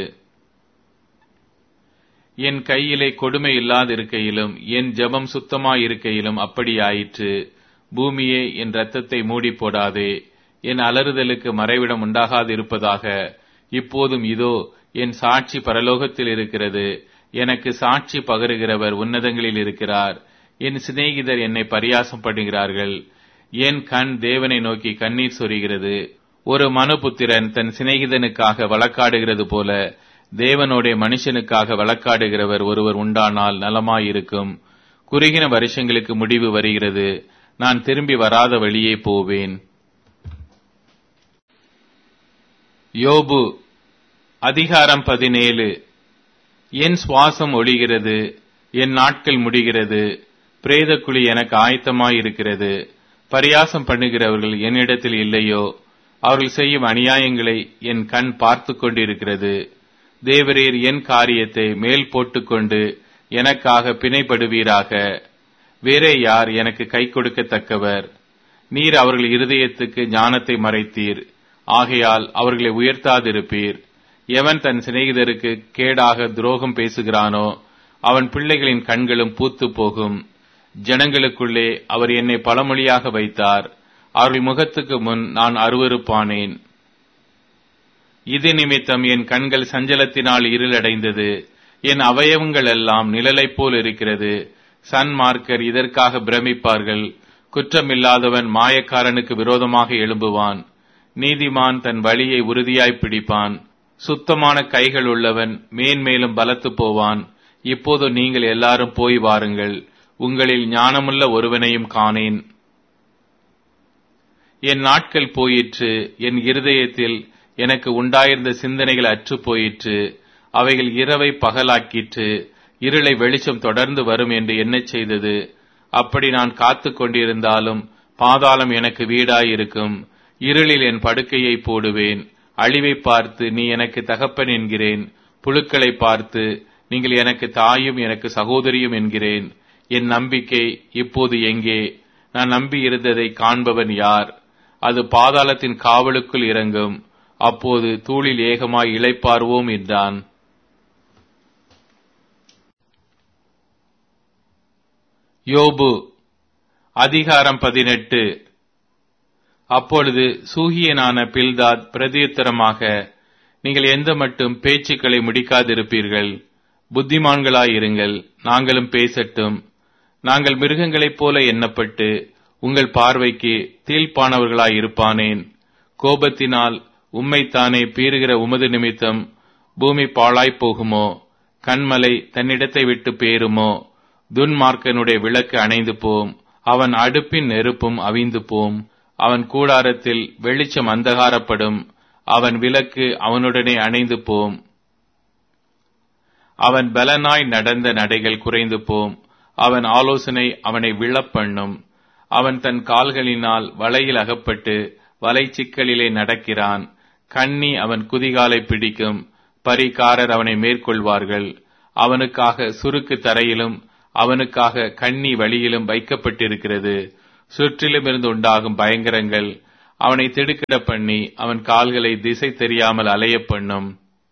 என் கையிலே கொடுமை இல்லாதிருக்கையிலும் என் ஜெபம் சுத்தமாயிருக்கையிலும் அப்படியாயிற்று. பூமியே, என் இரத்தத்தை மூடி போடாதே. என் அலறுதலுக்கு மறைவிடம் உண்டாகாதிருப்பதாக. இப்போதும் இதோ என் சாட்சி பரலோகத்தில் இருக்கிறது. எனக்கு சாட்சி பகருகிறவர் உன்னதங்களில் இருக்கிறார். என் சிநேகிதர் என்னை பரியாசம் பண்ணுகிறார்கள். என் கண் தேவனை நோக்கி கண்ணீர் சொரிகிறது. ஒரு மனுபுத்திரன் தன் சிநேகிதனுக்காக வழக்காடுகிறது போல தேவனோட மனுஷனுக்காக வழக்காடுகிறவர் ஒருவர் உண்டானால் நலமாயிருக்கும். குறுகின வருஷங்களுக்கு முடிவு வருகிறது. நான் திரும்பி வராத வழியே போவேன். யோபு அதிகாரம் பதினேழு. என் சுவாசம் ஒழிகிறது, என் நாட்கள் முடிகிறது. பிரேதக்குழி எனக்கு ஆயத்தமாயிருக்கிறது. பரியாசம் பண்ணுகிறவர்கள் என்னிடத்தில் இல்லையோ? அவர்கள் செய்யும் அநியாயங்களை என் கண் பார்த்து கொண்டிருக்கிறது. தேவரீர் என் காரியத்தை மேல் போட்டுக்கொண்டு எனக்காக பிணைப்படுவீராக. வேறே யார் எனக்கு கை கொடுக்கத்தக்கவர்? நீர் அவர்கள் இருதயத்துக்கு ஞானத்தை மறைத்தீர். ஆகையால் அவர்களை உயர்த்தாதிருப்பீர். எவன் தன் சிநேகிதருக்கு கேடாக துரோகம் பேசுகிறானோ அவன் பிள்ளைகளின் கண்களும் பூத்து போகும். ஜனங்களுக்குள்ளே அவர் என்னை பழமொழியாக வைத்தார். அவர்கள் முகத்துக்கு முன் நான் அருவருப்பானேன். இது நிமித்தம் என் கண்கள் சஞ்சலத்தினால் இருளடைந்தது. என் அவயவங்கள் எல்லாம் நிழலைப் போல் இருக்கிறது. சன்மார்க்கர் இதற்காக பிரமிப்பார்கள். குற்றமில்லாதவன் மாயக்காரனுக்கு விரோதமாக எழும்புவான். நீதிமான் தன் வழியை உறுதியாய் பிடிப்பான். சுத்தமான கைகள் உள்ளவன் மேன்மேலும் பலத்து போவான். இப்போது நீங்கள் எல்லாரும் போய் வாருங்கள். உங்களில் ஞானமுள்ள ஒருவனையும் காணேன். என் நாட்கள் போயிற்று. என் இருதயத்தில் எனக்கு உண்டாயிருந்த சிந்தனைகள் அற்று போயிற்று. அவைகள் இரவை பகலாக்கிற்று. இருளை வெளிச்சம் தொடர்ந்து வரும் என்று எண்ணச் செய்தது. அப்படி நான் காத்து கொண்டிருந்தாலும் பாதாளம் எனக்கு வீடாயிருக்கும். இருளில் என் படுக்கையை போடுவேன். அழிவை பார்த்து நீ எனக்கு தகப்பன் என்கிறேன். புழுக்களை பார்த்து நீங்கள் எனக்கு தாயும் எனக்கு சகோதரியும் என்கிறேன். என் நம்பிக்கை இப்போது எங்கே? நான் நம்பி இருந்ததை காண்பவன் யார்? அது பாதாளத்தின் காவலுக்குள் இறங்கும். அப்போது தூளில் ஏகமாய் இளைப்பாறுவோம் என்றான். யோபு அதிகாரம் பதினெட்டு. அப்பொழுது சூகியனான பில்தாத் பிரதியுத்தரமாக, நீங்கள் எந்த மட்டும் பேச்சுக்களை முடிக்காதிருப்பீர்கள்? புத்திமான்களாயிருங்கள், நாங்களும் பேசட்டும். நாங்கள் மிருகங்களைப் போல எண்ணப்பட்டு உங்கள் பார்வைக்கு தீழ்ப்பானவர்களாயிருப்பானேன். கோபத்தினால் உம்மைத்தானே பீறுகிற உமது நிமித்தம் பூமி பாழாய்ப் போகுமோ? கண்மலை தன்னிடத்தை விட்டு பேருமோ? துன்மார்க்கனுடைய விளக்கு அணைந்து போம். அவன் அடுப்பின் நெருப்பும் அவிந்து போம். அவன் கூடாரத்தில் வெளிச்சம் அந்தகாரப்படும். அவன் விளக்கு அவனுடனே அணைந்து போம். அவன் பலனாய் நடந்த நடைகள் குறைந்து போம். அவன் ஆலோசனை அவனை விழப்பண்ணும். அவன் தன் கால்களினால் வலையில் அகப்பட்டு வலைச்சிக்கலிலே நடக்கிறான். கண்ணி அவன் குதிகாலை பிடிக்கும். பரிகாரர் அவனை மேற்கொள்வார்கள். அவனுக்காக சுருக்கு தரையிலும் அவனுக்காக கண்ணி வழியிலும் வைக்கப்பட்டிருக்கிறது. சுற்றிலும் இருந்து உண்டாகும் பயங்கரங்கள் அவனை திடுக்கிட பண்ணி அவன் கால்களை திசை தெரியாமல் அலைய பண்ணும்.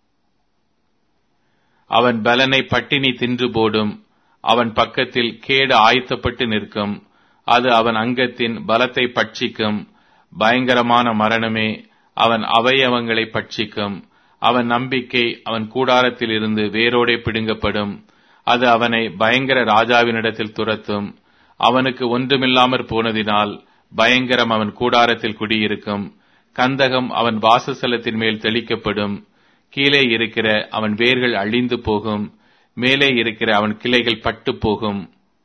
அவன் பலனை பட்டினி தின்று போடும். அவன் பக்கத்தில் கேடு ஆயத்தப்பட்டு நிற்கும். அது அவன் அங்கத்தின் பலத்தை பட்சிக்கும். பயங்கரமான மரணமே அவன் அவயவங்களை பட்சிக்கும். அவன் நம்பிக்கை அவன் கூடாரத்தில் இருந்து வேரோடே பிடுங்கப்படும். அது அவனை பயங்கர ராஜாவினிடத்தில் துரத்தும். அவனுக்கு ஒன்றுமில்லாமற் போனதினால் பயங்கரம் அவன் கூடாரத்தில் குடியிருக்கும். கந்தகம் அவன் வாசஸ்தலத்தின் மேல் தெளிக்கப்படும். கீழே இருக்கிற அவன் வேர்கள் அழிந்து போகும். மேலே இருக்கிற அவன் கிளைகள் பட்டு போகும்.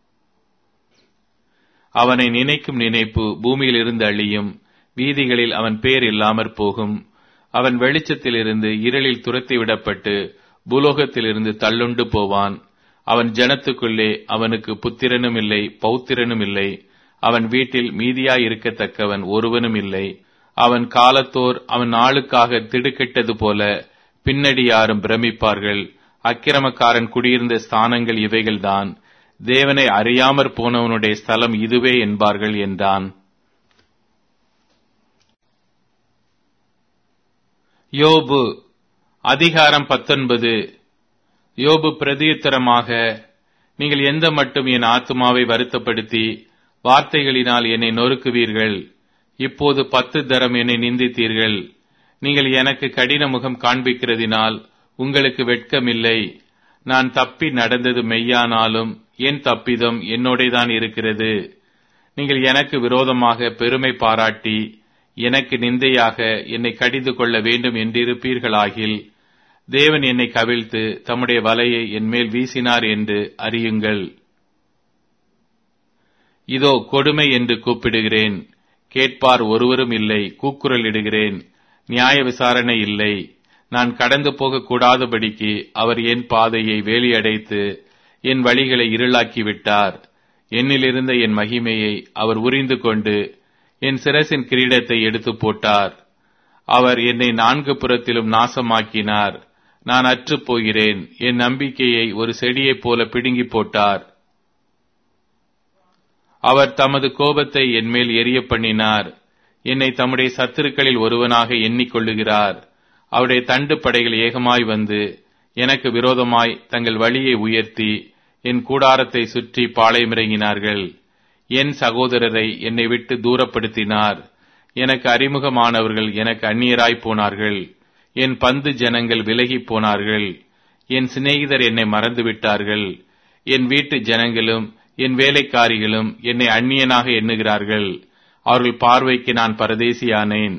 அவனை நினைக்கும் நினைப்பு பூமியில் இருந்து அழியும். வீதிகளில் அவன் பேர் இல்லாமற் போகும். அவன் வெளிச்சத்திலிருந்து இருளில் துரத்திவிடப்பட்டு பூலோகத்திலிருந்து தள்ளுண்டு போவான். அவன் ஜனத்துக்குள்ளே அவனுக்கு புத்திரனும் இல்லை, பௌத்திரனும் இல்லை. அவன் வீட்டில் மீதியாய் இருக்கத்தக்கவன் ஒருவனும் இல்லை. அவன் காலத்தோர் அவன் நாளுக்காக திடுக்கிட்டது போல பின்னடி யாரும் பிரமிப்பார்கள். அக்கிரமக்காரன் குடியிருந்த ஸ்தானங்கள் இவைகள்தான். தேவனை அறியாமற் போனவனுடைய ஸ்தலம் இதுவே என்பார்கள் என்றான். யோபு அதிகாரம் பத்தொன்பது. யோபு பிரதியுத்தரமாக, நீங்கள் எந்த மட்டும் என் ஆத்துமாவை வருத்தப்படுத்தி வார்த்தைகளினால் என்னை நொறுக்குவீர்கள்? இப்போது பத்து தரம் என்னை நிந்தித்தீர்கள். நீங்கள் எனக்கு கடின முகம் காண்பிக்கிறதினால் உங்களுக்கு வெட்கமில்லை. நான் தப்பி நடந்தது மெய்யானாலும் என் தப்பிதம் என்னோடேதான் இருக்கிறது. நீங்கள் எனக்கு விரோதமாக பெருமை பாராட்டி எனக்கு நிந்தையாக என்னை கடிந்து கொள்ள வேண்டும் என்றிருப்பீர்களாகில், தேவன் என்னை கவிழ்த்து தம்முடைய வலையை என் மேல் வீசினார் என்று அறியுங்கள். இதோ கொடுமை என்று கூப்பிடுகிறேன், கேட்பார் ஒருவரும் இல்லை. கூக்குரலிடுகிறேன், நியாய விசாரணை இல்லை. நான் கடந்து போக கூடாதபடிக்கு அவர் என் பாதையை வேலியடைத்து என் வழிகளை இருளாக்கி விட்டார். என்னிலிருந்த என் மகிமையை அவர் உரிந்து கொண்டு என் சிரசின் கிரீடத்தை எடுத்து போட்டார். அவர் என்னை நான்கு புறத்திலும் நாசமாக்கினார். நான் அற்றுப் போகிறேன். என் நம்பிக்கையை ஒரு செடியைப் போல பிடுங்கி போட்டார். அவர் தமது கோபத்தை என் மேல் எரிய பண்ணினார். என்னை தம்முடைய சத்துருக்களில் ஒருவனாக எண்ணிக்கொள்ளுகிறார். அவருடைய தண்டு படைகள் ஏகமாய் வந்து எனக்கு விரோதமாய் தங்கள் வழியை உயர்த்தி என் கூடாரத்தை சுற்றி பாளையமிறங்கினார்கள். என் சகோதரரை என்னை விட்டு தூரப்படுத்தினார். எனக்கு அறிமுகமானவர்கள் எனக்கு அந்நியராய் போனார்கள். என் பந்து ஜனங்கள் விலகி போனார்கள். என் சிநேகிதர் என்னை மறந்துவிட்டார்கள். என் வீட்டு ஜனங்களும் என் வேலைக்காரிகளும் என்னை அந்நியனாக எண்ணுகிறார்கள். அவர்கள் பார்வைக்கு நான் பரதேசியானேன்.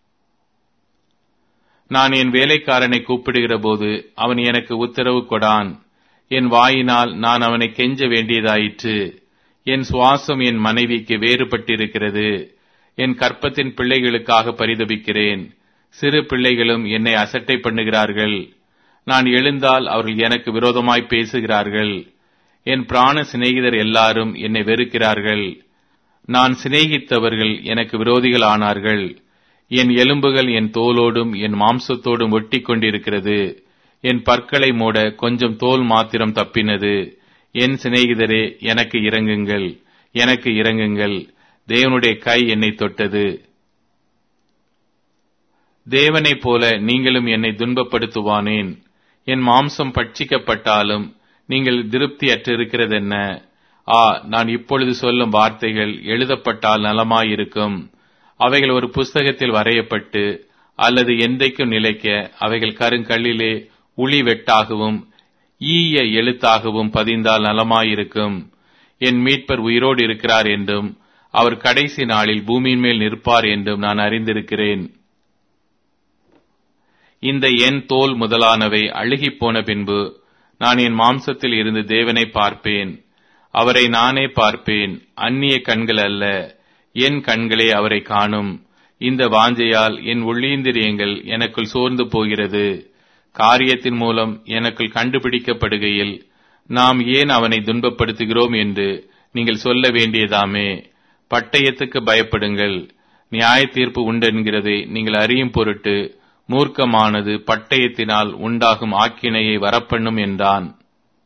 நான் என் வேலைக்காரனை கூப்பிடுகிற போது அவன் எனக்கு உத்தரவு கொடான். என் வாயினால் நான் அவனை கெஞ்ச வேண்டியதாயிற்று. என் சுவாசம் என் மனைவிக்கு வேறுபட்டிருக்கிறது. என் கற்பத்தின் பிள்ளைகளுக்காக பரிதபிக்கிறேன். சிறு பிள்ளைகளும் என்னை அசட்டை பண்ணுகிறார்கள். நான் எழுந்தால் அவர்கள் எனக்கு விரோதமாய் பேசுகிறார்கள். என் பிராண சிநேகிதர் எல்லாரும் என்னை வெறுக்கிறார்கள். நான் சிநேகித்தவர்கள் எனக்கு விரோதிகள் ஆனார்கள். என் எலும்புகள் என் தோலோடும் என் மாம்சத்தோடும் ஒட்டி கொண்டிருக்கிறது. என் பற்களை மூட கொஞ்சம் தோல் மாத்திரம் தப்பினது. என் சிநேகிதரே, எனக்கு இரங்குங்கள், எனக்கு இரங்குங்கள். தேவனுடைய கை என்னை தொட்டது. தேவனைப் போல நீங்களும் என்னை துன்பப்படுத்துவானேன்? என் மாம்சம் பட்சிக்கப்பட்டாலும் நீங்கள் திருப்தி அற்றிருக்கிறதென்ன? ஆ, நான் இப்பொழுது சொல்லும் வார்த்தைகள் எழுதப்பட்டால் நலமாயிருக்கும். அவைகள் ஒரு புஸ்தகத்தில் வரையப்பட்டு அல்லது என்றைக்கும் நிலைக்க அவைகள் கருங்கல்லிலே உளி வெட்டாகவும் ஈய எழுத்தாகவும் பதிந்தால் நலமாயிருக்கும். என் மீட்பர் உயிரோடு இருக்கிறார் என்றும் அவர் கடைசி நாளில் பூமியின் மேல் நிற்பார் என்றும் நான் அறிந்திருக்கிறேன். இந்த என் தோல் முதலானவை அழுகிப் போன பின்பு நான் என் மாம்சத்தில் இருந்து தேவனை பார்ப்பேன். அவரை நானே பார்ப்பேன், அந்நிய கண்கள் அல்ல. என் கண்களே அவரை காணும். இந்த வாஞ்சையால் என் உள்ளீந்திரியங்கள் எனக்குள் சோர்ந்து போகிறது. காரியத்தின் மூலம் எனக்குள் கண்டுபிடிக்கப்படுகையில் நாம் ஏன் அவனை துன்பப்படுத்துகிறோம் என்று நீங்கள் சொல்ல வேண்டியதாமே. பட்டயத்துக்கு பயப்படுங்கள், நியாய தீர்ப்பு உண்டென்கிறதை நீங்கள் அறியும் பொருட்டு மூர்க்கமானது பட்டயத்தினால் உண்டாகும் ஆக்கினையை வரப்பண்ணும் என்றான்.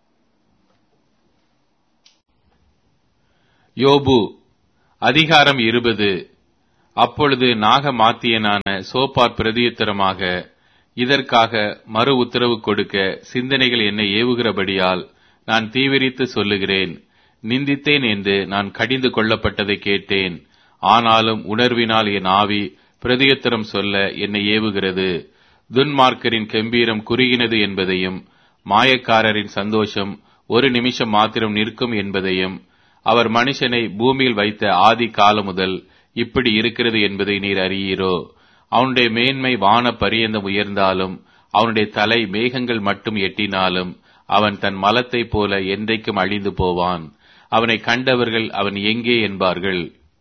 யோபு அதிகாரம் இருபது. அப்பொழுது நாகமாத்தியனான சோப்பார் பிரதியுத்தரமாக, இதற்காக மறு உத்தரவு கொடுக்க சிந்தனைகள் என்னை ஏவுகிறபடியால் நான் தீவிரித்து சொல்லுகிறேன். நிந்தித்தேன் என்று நான் கடிந்து கொள்ளப்பட்டதை கேட்டேன். ஆனாலும் உணர்வினால் என் ஆவி பிரதியுத்தரம் சொல்ல என்னை ஏவுகிறது. துன்மார்க்கரின் கெம்பீரம் குறுகினது என்பதையும், மாயக்காரரின் சந்தோஷம் ஒரு நிமிஷம் மாத்திரம் நிற்கும் என்பதையும், அவர் மனுஷனை பூமியில் வைத்த ஆதி காலம் முதல் இப்படி இருக்கிறது என்பதை நீர் அறியீரோ? அவனுடைய மேன்மை வான பரியந்தம் உயர்ந்தாலும், அவனுடைய தலை மேகங்கள் மட்டும் எட்டினாலும், அவன் தன் மலத்தைப் போல என்றைக்கும் அழிந்து போவான். அவனை கண்டவர்கள் அவன் எங்கே என்பார்கள்.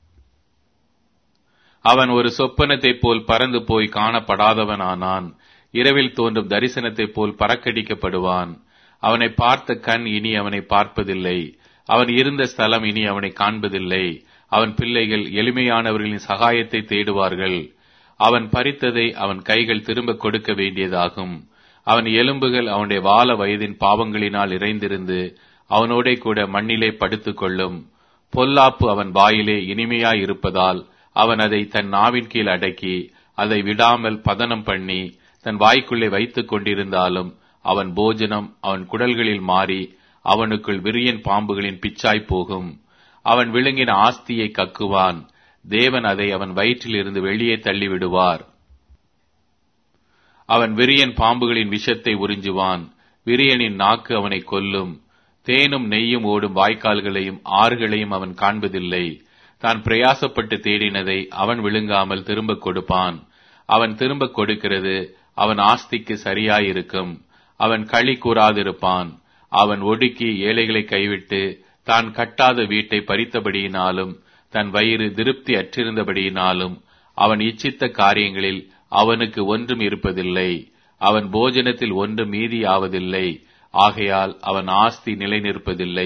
அவன் ஒரு சொப்பனத்தைப் போல் பறந்து போய் காணப்படாதவனானான். இரவில் தோன்றும் தரிசனத்தைப் போல் பறக்கடிக்கப்படுவான். அவனை பார்த்த கண் இனி அவனை பார்ப்பதில்லை. அவன் இருந்த ஸ்தலம் இனி அவனை காண்பதில்லை. அவன் பிள்ளைகள் எளிமையானவர்களின் சகாயத்தை தேடுவார்கள். அவன் பறித்ததை அவன் கைகள் திரும்ப கொடுக்க வேண்டியதாகும். அவன் எலும்புகள் அவனுடைய வால வயதின் பாவங்களினால் இறைந்திருந்து அவனோடே கூட மண்ணிலே படுத்துக் கொள்ளும். பொல்லாப்பு அவன் வாயிலே இனிமையாயிருப்பதால் அவன் அதை தன் நாவின் கீழ் அடக்கி அதை விடாமல் பதனம் பண்ணி தன் வாய்க்குள்ளே வைத்துக் கொண்டிருந்தாலும் அவன் போஜனம் அவன் குடல்களில் மாறி அவனுக்குள் விரியன் பாம்புகளின் பிச்சாய் போகும். அவன் விழுங்கின ஆஸ்தியை கக்குவான். தேவன் அதை அவன் வயிற்றில் இருந்து வெளியே தள்ளிவிடுவார். அவன் விரியன் பாம்புகளின் விஷத்தை உறிஞ்சுவான். விரியனின் நாக்கு அவனை கொல்லும். தேனும் நெய்யும் ஓடும் வாய்க்கால்களையும் ஆறுகளையும் அவன் காண்பதில்லை. தான் பிரயாசப்பட்டு தேடினதை அவன் விழுங்காமல் திரும்ப கொடுப்பான். அவன் திரும்ப கொடுக்கிறது அவன் ஆஸ்திக்கு சரியாயிருக்கும். அவன் களி கூறாதிருப்பான். அவன் ஒடுக்கி ஏழைகளை கைவிட்டு தான் கட்டாத வீட்டை பறித்தபடியினாலும் தன் வயிறு திருப்தி அற்றிருந்தபடியினாலும் அவன் இச்சித்த காரியங்களில் அவனுக்கு ஒன்றும் இருப்பதில்லை. அவன் போஜனத்தில் ஒன்றும் மீதியாவதில்லை. ஆகையால் அவன் ஆஸ்தி நிலை நிற்பதில்லை.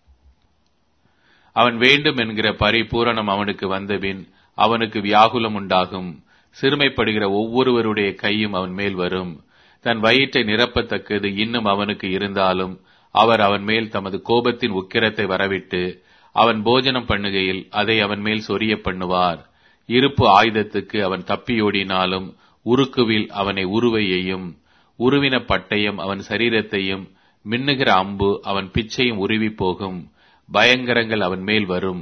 அவன் வேண்டும் என்கிற பரிபூரணம் அவனுக்கு வந்தபின் அவனுக்கு வியாகுலம் உண்டாகும். சிறுமைப்படுகிற ஒவ்வொருவருடைய கையும் அவன் மேல் வரும். தன் வயிற்றை நிரப்பத்தக்கது இன்னும் அவனுக்கு இருந்தாலும் அவர் அவன் மேல் தமது கோபத்தின் உக்கிரத்தை வரவிட்டு அவன் போஜனம் பண்ணுகையில் அதை அவன் மேல் சொரிய பண்ணுவார். இருப்பு ஆயுதத்துக்கு அவன் தப்பியோடினாலும் உருக்குவில் அவனை உருவையையும் உருவின பட்டயம் அவன் சரீரத்தையும் மின்னுகிற அம்பு அவன் பிச்சையும் உருவி போகும். பயங்கரங்கள் அவன் மேல் வரும்.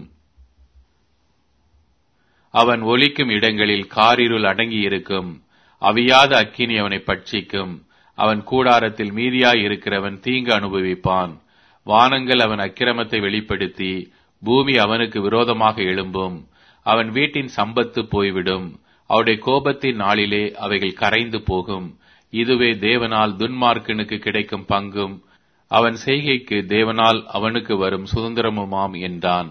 அவன் ஒலிக்கும் இடங்களில் காரிருள் அடங்கியிருக்கும். அவியாத அக்கினி அவனை பட்சிக்கும். அவன் கூடாரத்தில் மீதியாய் இருக்கிறவன் தீங்கு அனுபவிப்பான். வானங்கள் அவன் அக்கிரமத்தை வெளிப்படுத்தி பூமி அவனுக்கு விரோதமாக எழும்பும். அவன் வீட்டின் சம்பத்து போய்விடும். அவருடைய கோபத்தின் நாளிலே அவைகள் கரைந்து போகும். இதுவே தேவனால் துன்மார்க்கனுக்கு கிடைக்கும் பங்கும் அவன் செய்கைக்கு தேவனால் அவனுக்கு வரும் சுதந்திரமுமாம் என்றான்.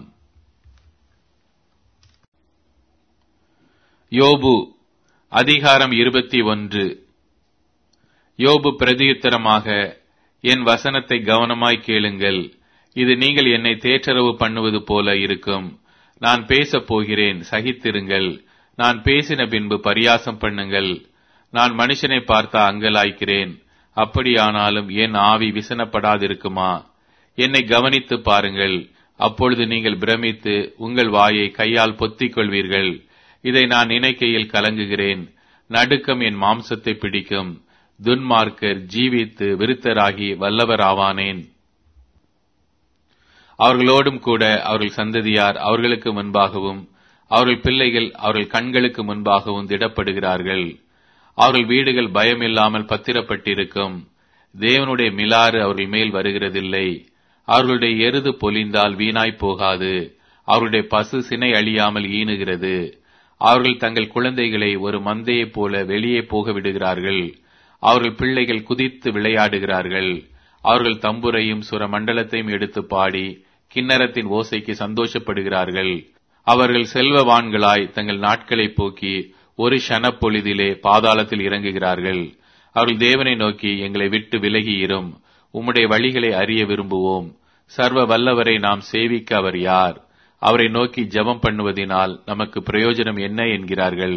யோபு அதிகாரம் இருபத்தி ஒன்று. யோபு பிரதியுத்தரமாக, என் வசனத்தை கவனமாய் கேளுங்கள். இது நீங்கள் என்னை தேற்றரவு பண்ணுவது போல இருக்கும். நான் பேசப் போகிறேன், சகித்திருங்கள். நான் பேசின பின்பு பரியாசம் பண்ணுங்கள். நான் மனுஷனை பார்த்தா அங்கலாய்க்கிறேன். அப்படியானாலும் என் ஆவி விசனப்படாதிருக்குமா? என்னை கவனித்து பாருங்கள். அப்பொழுது நீங்கள் பிரமித்து உங்கள் வாயை கையால் பொத்திக் கொள்வீர்கள். இதை நான் நினைக்கையில் கலங்குகிறேன். நடுக்கம் என் மாம்சத்தை பிடிக்கும். துன்மார்க்கர் ஜீவித்து விருத்தராகி வல்லவராவானேன். அவர்களோடும் கூட அவர்கள் சந்ததியார் அவர்களுக்கு முன்பாகவும் அவர்கள் பிள்ளைகள் அவர்கள் கண்களுக்கு முன்பாகவும் திடப்படுகிறார்கள். அவர்கள் வீடுகள் பயமில்லாமல் பத்திரப்பட்டிருக்கும். தேவனுடைய மிலாறு அவர்கள் மேல் வருகிறதில்லை. அவர்களுடைய எருது பொலிந்தால் வீணாய் போகாது. அவர்களுடைய பசு சினை அழியாமல் ஈனுகிறது. அவர்கள் தங்கள் குழந்தைகளை ஒரு மந்தையைப் போல வெளியே போக விடுகிறார்கள். அவர்கள் பிள்ளைகள் குதித்து விளையாடுகிறார்கள். அவர்கள் தம்புரையும் சுர மண்டலத்தையும் எடுத்து பாடி கிண்ணறத்தின் ஓசைக்கு சந்தோஷப்படுகிறார்கள். அவர்கள் செல்வவான்களாய் தங்கள் நாட்களை போக்கி ஒரு ஷனப்பொழுதிலே பாதாளத்தில் இறங்குகிறார்கள். அவர்கள் தேவனை நோக்கி, எங்களை விட்டு விலகியிரும், உம்முடைய வழிகளை அறிய விரும்புவோம். சர்வ வல்லவரை நாம் சேவிக்க அவர் யார்? அவரை நோக்கி ஜெபம் பண்ணுவதினால் நமக்கு பிரயோஜனம் என்ன என்கிறார்கள்.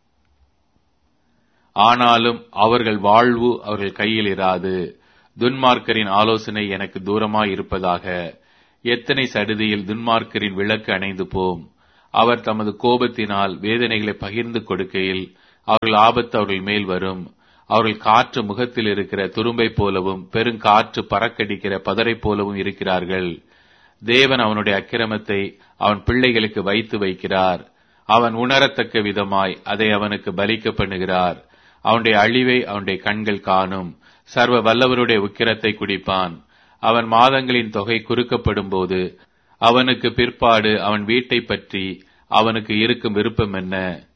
ஆனாலும் அவர்கள் வாழ்வு அவர்கள் கையில் இராது. துன்மார்க்கரின் ஆலோசனை எனக்கு தூரமாய் இருப்பதாக. எத்தனை சடுதியில் துன்மார்க்கரின் விளக்கு அணைந்து போம். அவர் தமது கோபத்தினால் வேதனைகளை பகிர்ந்து கொடுக்கையில் அவர்கள் ஆபத்து அவர்கள் மேல் வரும். அவர்கள் காற்று முகத்தில் இருக்கிற துரும்பை போலவும் பெருங்காற்று பறக்கடிக்கிற பதரை போலவும் இருக்கிறார்கள். தேவன் அவனுடைய அக்கிரமத்தை அவன் பிள்ளைகளுக்கு வைத்து வைக்கிறார். அவன் உணரத்தக்க விதமாய் அதை அவனுக்கு பலிக்க பண்ணுகிறார். அவனுடைய அழிவை அவனுடைய கண்கள் காணும். சர்வ வல்லவருடைய உக்கிரத்தை குடிப்பான். அவன் மாதங்களின் தொகை குறுக்கப்படும் போது அவனுக்கு பிற்பாடு அவன் வீட்டை பற்றி அவனுக்கு இருக்கும் விருப்பம் என்ன?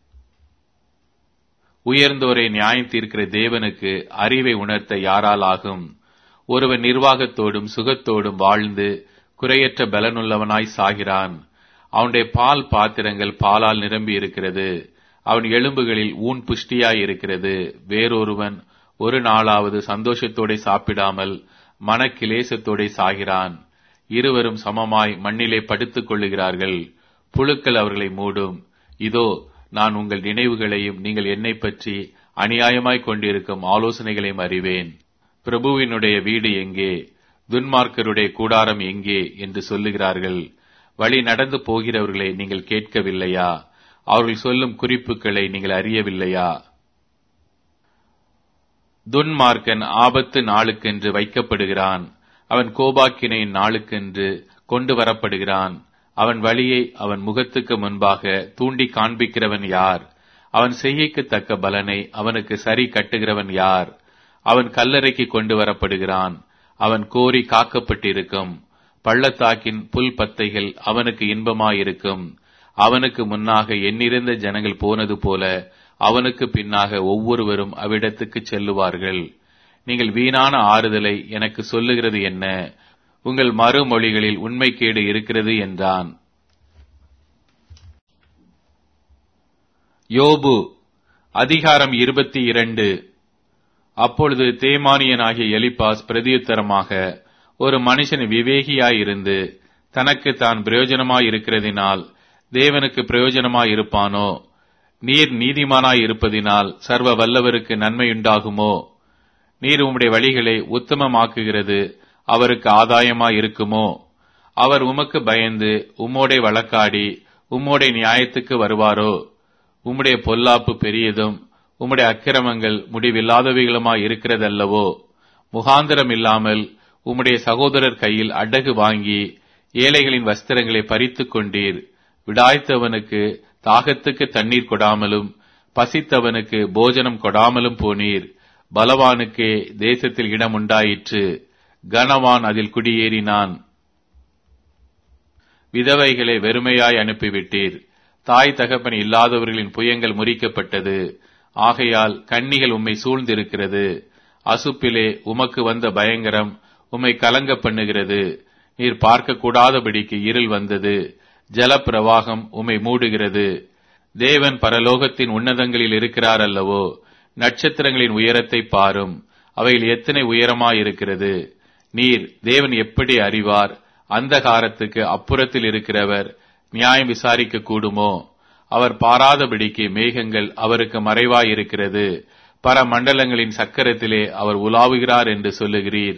உயர்ந்தோரை நியாயம் தீர்க்கிற தேவனுக்கு அறிவை உணர்த்த யாரால் ஆகும்? ஒருவன் நிர்வாகத்தோடும் சுகத்தோடும் வாழ்ந்து குறையற்ற பலனுள்ளவனாய் சாகிறான். அவனுடைய பால் பாத்திரங்கள் பாலால் நிரம்பி இருக்கிறது. அவன் எலும்புகளில் ஊன் புஷ்டியாய் இருக்கிறது. வேறொருவன் ஒரு நாளாவது சந்தோஷத்தோட சாப்பிடாமல் மனக்கிலேசத்தோட சாகிறான். இருவரும் சமமாய் மண்ணிலே படுத்துக் கொள்ளுகிறார்கள். புழுக்கள் அவர்களை மூடும். இதோ, நான் உங்கள் நினைவுகளையும் நீங்கள் என்னை பற்றி அநியாயமாய் கொண்டிருக்கும் ஆலோசனைகளையும் அறிவேன். பிரபுவினுடைய வீடு எங்கே? துன்மார்க்கருடைய கூடாரம் எங்கே என்று சொல்லுகிறார்கள். வழி நடந்து போகிறவர்களை நீங்கள் கேட்கவில்லையா? அவர்கள் சொல்லும் குறிப்புகளை நீங்கள் அறியவில்லையா? துன்மார்க்கன் ஆபத்து நாளுக்கென்று வைக்கப்படுகிறான். அவன் கோபாக்கினையின் நாளுக்கென்று கொண்டு வரப்படுகிறான். அவன் வழியை அவன் முகத்துக்கு முன்பாக தூண்டி காண்பிக்கிறவன் யார்? அவன் செய்கைக்கு தக்க பலனை அவனுக்கு சரி கட்டுகிறவன் யார்? அவன் கல்லறைக்கு கொண்டு வரப்படுகிறான். அவன் கோரி காக்கப்பட்டிருக்கும். பள்ளத்தாக்கின் புல் பத்தைகள் அவனுக்கு இன்பமாயிருக்கும். அவனுக்கு முன்னாக எண்ணிறந்த ஜனங்கள் போனது போல அவனுக்கு பின்னாக ஒவ்வொருவரும் அவ்விடத்துக்கு செல்லுவார்கள். நீங்கள் வீணான ஆறுதலை எனக்கு சொல்லுகிறது என்ன? உங்கள் மறுமொழிகளில் உண்மைக்கேடு இருக்கிறது என்றான். யோபு அதிகாரம் இருபத்தி இரண்டு. அப்பொழுது தேமானியனாகிய எலிப்பாஸ் பிரதியுத்தரமாக, ஒரு மனுஷன் விவேகியாயிருந்து தனக்கு தான் பிரயோஜனமாயிருக்கிறதினால் தேவனுக்கு பிரயோஜனமாயிருப்பானோ? நீர் நீதிமானாயிருப்பதினால் சர்வ வல்லவருக்கு நன்மையுண்டாகுமோ? நீர் உம்முடைய வழிகளை உத்தமமாக்குகிறது அவருக்கு ஆதாயமாயிருக்குமோ? அவர் உமக்கு பயந்து உம்மோடே வழக்காடி உம்மோடே நியாயத்துக்கு வருவாரோ? உம்முடைய பொல்லாப்பு பெரியதும் உம்முடைய அக்கிரமங்கள் முடிவில்லாதவைகளுமாய் இருக்கிறதல்லவோ? முகாந்திரம் இல்லாமல் உம்முடைய சகோதரர் கையில் அடகு வாங்கி ஏழைகளின் வஸ்திரங்களை பறித்துக் கொண்டீர். விடாய்த்தவனுக்கு தாகத்துக்கு தண்ணீர் கொடாமலும் பசித்தவனுக்கு போஜனம் கொடாமலும் போனீர். பலவானுக்கே தேசத்தில் இடம் உண்டாயிற்று. கனவான் அதில் குடியேறினான். விதவைகளை வெறுமையாய் அனுப்பிவிட்டீர். தாய் தகப்பன் இல்லாதவர்களின் புயங்கள் முறிக்கப்பட்டது. ஆகையால் கண்ணிகள் உம்மை சூழ்ந்திருக்கிறது. அசுப்பிலே உமக்கு வந்த பயங்கரம் உம்மை கலங்க பண்ணுகிறது. நீர் பார்க்க கூடாதபடிக்கு இருள் வந்தது. ஜலப்பிரவாகம் உம்மை மூடுகிறது. தேவன் பரலோகத்தின் உன்னதங்களில் இருக்கிறார் அல்லவோ? நட்சத்திரங்களின் உயரத்தை பாரும். அவைகள் எத்தனை உயரமாயிருக்கிறது. நீர் தேவன் எப்படி அறிவார்? அந்தகாரத்துக்கு அப்புறத்தில் இருக்கிறவர் நியாயம் விசாரிக்க கூடுமோ? அவர் பாராதபடிக்கு மேகங்கள் அவருக்கு மறைவாயிருக்கிறது. பரமண்டலங்களின் சக்கரத்திலே அவர் உலாவுகிறார் என்று சொல்லுகிறீர்.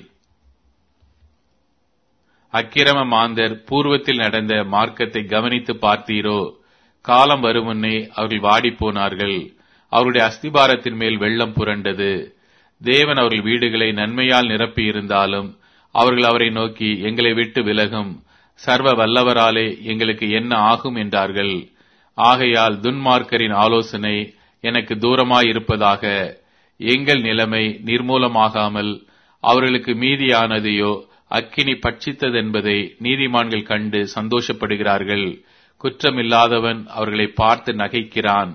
அக்கிரம மாந்தர் பூர்வத்தில் நடந்த மார்க்கத்தை கவனித்து பார்த்தீரோ? காலம் வருமுன்னே அவர்கள் வாடிப்போனார்கள். அவருடைய அஸ்திபாரத்தின் மேல் வெள்ளம் புரண்டது. தேவன் அவர்கள் வீடுகளை நன்மையால் நிரப்பி இருந்தாலும் அவர்கள் அவரை நோக்கி, எங்களை விட்டு விலகும், சர்வ வல்லவராலே எங்களுக்கு என்ன ஆகும் என்றார்கள். ஆகையால் துன்மார்க்கரின் ஆலோசனை எனக்கு தூரமாயிருப்பதாக. எங்கள் நிலைமை நிர்மூலமாகாமல் அவர்களுக்கு மீதியானதையோ அக்கினி பட்சித்ததென்பதை நீதிமான்கள் கண்டு சந்தோஷப்படுகிறார்கள். குற்றமில்லாதவன் அவர்களை பார்த்து நகைக்கிறான்.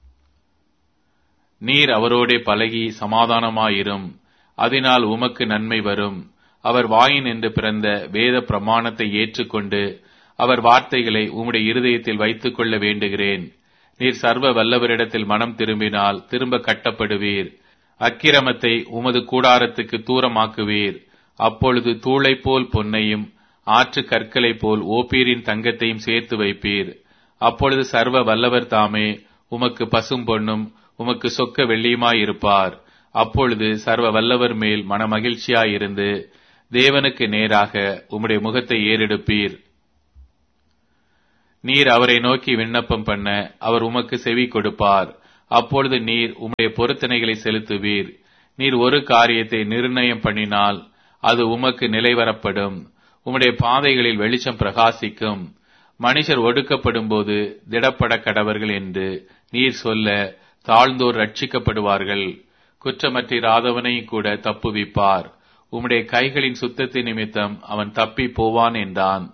நீர் அவரோடே பழகி சமாதானமாயிரும், அதனால் உமக்கு நன்மை வரும். அவர் வாயின் என்று பிறந்த வேத பிரமாணத்தை ஏற்றுக்கொண்டு அவர் வார்த்தைகளை உம்முடைய இருதயத்தில் வைத்துக் கொள்ள வேண்டுகிறேன். நீர் சர்வ வல்லவரிடத்தில் மனம் திரும்பினால் திரும்ப கட்டப்படுவீர். அக்கிரமத்தை உமது கூடாரத்துக்கு தூரமாக்குவீர். அப்பொழுது தூளை போல் பொன்னையும் ஆற்று கற்களை போல் ஓப்பீரின் தங்கத்தையும் சேர்த்து வைப்பீர். அப்பொழுது சர்வ வல்லவர் தாமே உமக்கு பசும் பொன்னும் உமக்கு சொக்க வெள்ளியுமாயிருப்பார். அப்பொழுது சர்வ வல்லவர் மேல் மனமகிழ்ச்சியாயிருந்து தேவனுக்கு நேராக உம்முடைய முகத்தை ஏறெடுப்பீர். நீர் அவரை நோக்கி விண்ணப்பம் பண்ண அவர் உமக்கு செவி கொடுப்பார். அப்பொழுது நீர் உம்முடைய பொருத்தனைகளை செலுத்துவீர். நீர் ஒரு காரியத்தை நிர்ணயம் பண்ணினால் அது உமக்கு நிலைவரப்படும். உம்முடைய பாதைகளில் வெளிச்சம் பிரகாசிக்கும். மனுஷர் ஒடுக்கப்படும் போது திடப்பட கடவர்கள் என்று நீர் சொல்ல தாழ்ந்தோர் ரட்சிக்கப்படுவார்கள். குற்றமற்றிராதவனையும் கூட தப்புவிப்பார். உம்முடைய கைகளின் சுத்தத்தின் நிமித்தம் அவன் தப்பி போவான் என்றான்.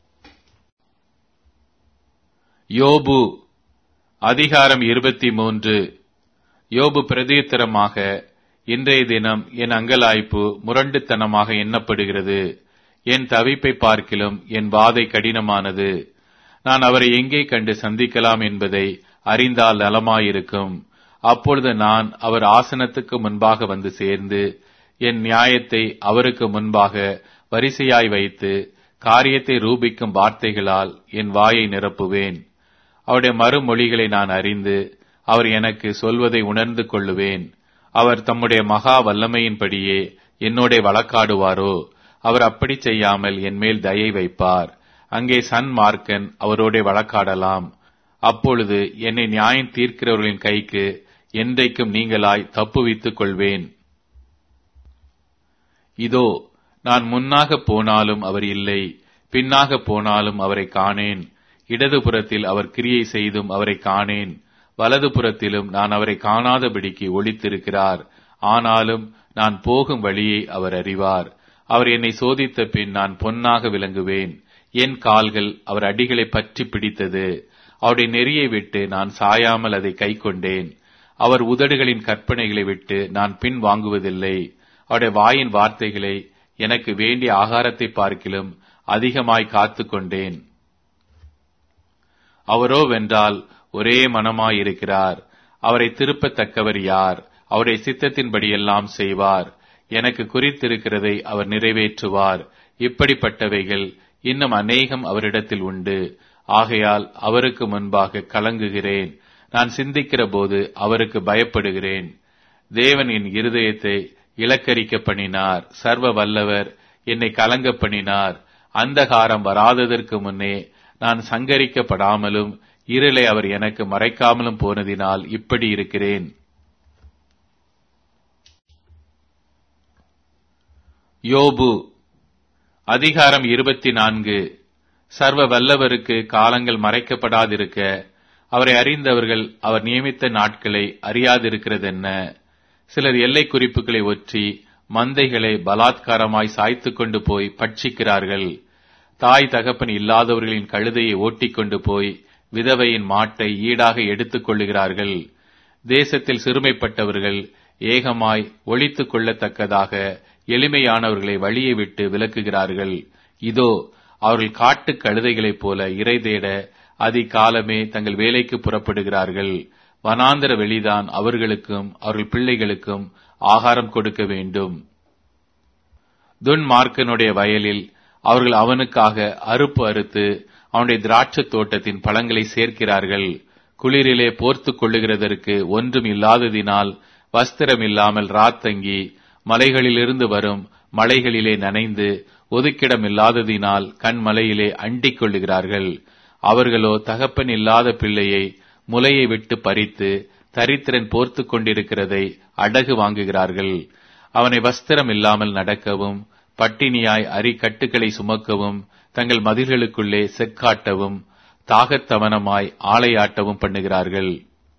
யோபு அதிகாரம் இருபத்தி மூன்று. யோபு பிரதியுத்தரமாக, இன்றைய தினம் என் அங்கலாய்ப்பு முரண்டுத்தனமாக எண்ணப்படுகிறது. என் தவிப்பை பார்க்கிலும் என் வாதை கடினமானது. நான் அவரை எங்கே கண்டு சந்திக்கலாம் என்பதை அறிந்தால் நலமாயிருக்கும். அப்பொழுது நான் அவர் ஆசனத்துக்கு முன்பாக வந்து சேர்ந்து என் நியாயத்தை அவருக்கு முன்பாக வரிசையாய் வைத்து காரியத்தை ரூபிக்கும் வார்த்தைகளால் என் வாயை நிரப்புவேன். அவருடைய மறுமொழிகளை நான் அறிந்து அவர் எனக்கு சொல்வதை உணர்ந்து கொள்ளுவேன். அவர் தம்முடைய மகா வல்லமையின்படியே என்னோட வழக்காடுவாரோ? அவர் அப்படி செய்யாமல் என் மேல் தயை வைப்பார். அங்கே சன்மார்க்கன் அவரோட வழக்காடலாம். அப்பொழுது என்னை நியாயம் தீர்க்கிறவர்களின் கைக்கு என்றைக்கும் நீங்களாய் தப்புவித்துக் கொள்வேன். இதோ, நான் முன்னாக போனாலும் அவர் இல்லை, பின்னாக போனாலும் அவரை காணேன். இடதுபுறத்தில் அவர் கிரியை செய்தும் அவரை காணேன். வலதுபுறத்திலும் நான் அவரை காணாதபடிக்கு ஒளித்திருக்கிறார். ஆனாலும் நான் போகும் வழியை அவர் அறிவார். அவர் என்னை சோதித்த பின் நான் பொன்னாக விளங்குவேன். என் கால்கள் அவர் அடிகளை பற்றி பிடித்தது. அவருடைய நெறியை விட்டு நான் சாயாமல் அதை கை கொண்டேன். அவர் உதடுகளின் கற்பனைகளை விட்டு நான் பின் வாங்குவதில்லை. அவருடைய வாயின் வார்த்தைகளை எனக்கு வேண்டிய ஆகாரத்தை பார்க்கிலும் அதிகமாய் காத்து கொண்டேன். அவரோ வென்றால் ஒரே மனமாயிருக்கிறார். அவரை திருப்பத்தக்கவர் யார்? அவருடைய சித்தத்தின்படியெல்லாம் செய்வார். எனக்கு குறித்திருக்கிறதை அவர் நிறைவேற்றுவார். இப்படிப்பட்டவைகள் இன்னும் அநேகம் அவரிடத்தில் உண்டு. ஆகையால் அவருக்கு முன்பாக கலங்குகிறேன். நான் சிந்திக்கிற போது அவருக்கு பயப்படுகிறேன். தேவன் என் இருதயத்தை இலக்கரிக்க பண்ணினார். சர்வ வல்லவர் என்னை கலங்க பண்ணினார். அந்தகாரம் வராததற்கு முன்னே நான் சங்கரிக்கப்படாமலும் இருளை அவர் எனக்கு மறைக்காமலும் போனதினால் இப்படி இருக்கிறேன். யோபு அதிகாரம் இருபத்தி நான்கு. சர்வ வல்லவருக்கு காலங்கள் மறைக்கப்படாதிருக்க அவரை அறிந்தவர்கள் அவர் நியமித்த நாட்களை அறியாதிருக்கிறதென்ன? சிலர் எல்லை குறிப்புகளை ஒற்றி மந்தைகளை பலாத்காரமாய் சாய்த்து கொண்டு போய் பட்சிக்கிறார்கள். தாய் தகப்பன் இல்லாதவர்களின் கழுதையை ஓட்டிக்கொண்டு போய் விதவையின் மாட்டை ஈடாக எடுத்துக் கொள்ளுகிறார்கள். தேசத்தில் சிறுமைப்பட்டவர்கள் ஏகமாய் ஒழித்துக் கொள்ளத்தக்கதாக எளிமையானவர்களை வழியை விட்டு விலக்குகிறார்கள். இதோ, அவர்கள் காட்டு கழுதைகளைப் போல இரை தேட அதிகாலமே தங்கள் வேலைக்கு புறப்படுகிறார்கள். வனாந்தர வெளிதான் அவர்களுக்கும் அவர்கள் பிள்ளைகளுக்கும் ஆகாரம் கொடுக்க வேண்டும். துன்மார்க்கனுடைய வயலில் அவர்கள் அவனுக்காக அறுப்பு அறுத்து அவனுடைய திராட்சத் தோட்டத்தின் பழங்களை சேர்க்கிறார்கள். குளிரிலே போர்த்துக் கொள்ளுகிறதற்கு ஒன்றும் இல்லாததினால் வஸ்திரம் இல்லாமல் ராத்தங்கி மலைகளிலிருந்து வரும் மலைகளிலே நனைந்து ஒதுக்கிடம் இல்லாததினால் கண்மலையிலே அண்டிக் கொள்ளுகிறார்கள். அவர்களோ தகப்பன் இல்லாத பிள்ளையை முலையை விட்டு பறித்து தரித்திரன் போர்த்து கொண்டிருக்கிறதை அடகு வாங்குகிறார்கள். அவனை வஸ்திரம் இல்லாமல் நடக்கவும் பட்டினியாய் அரிக்கட்டுகளை சுமக்கவும் தங்கள் மதில்களுக்குள்ளே செக்காட்டவும் தாகத்தவனமாய் ஆளையாட்டவும் பண்ணுகிறார்கள்.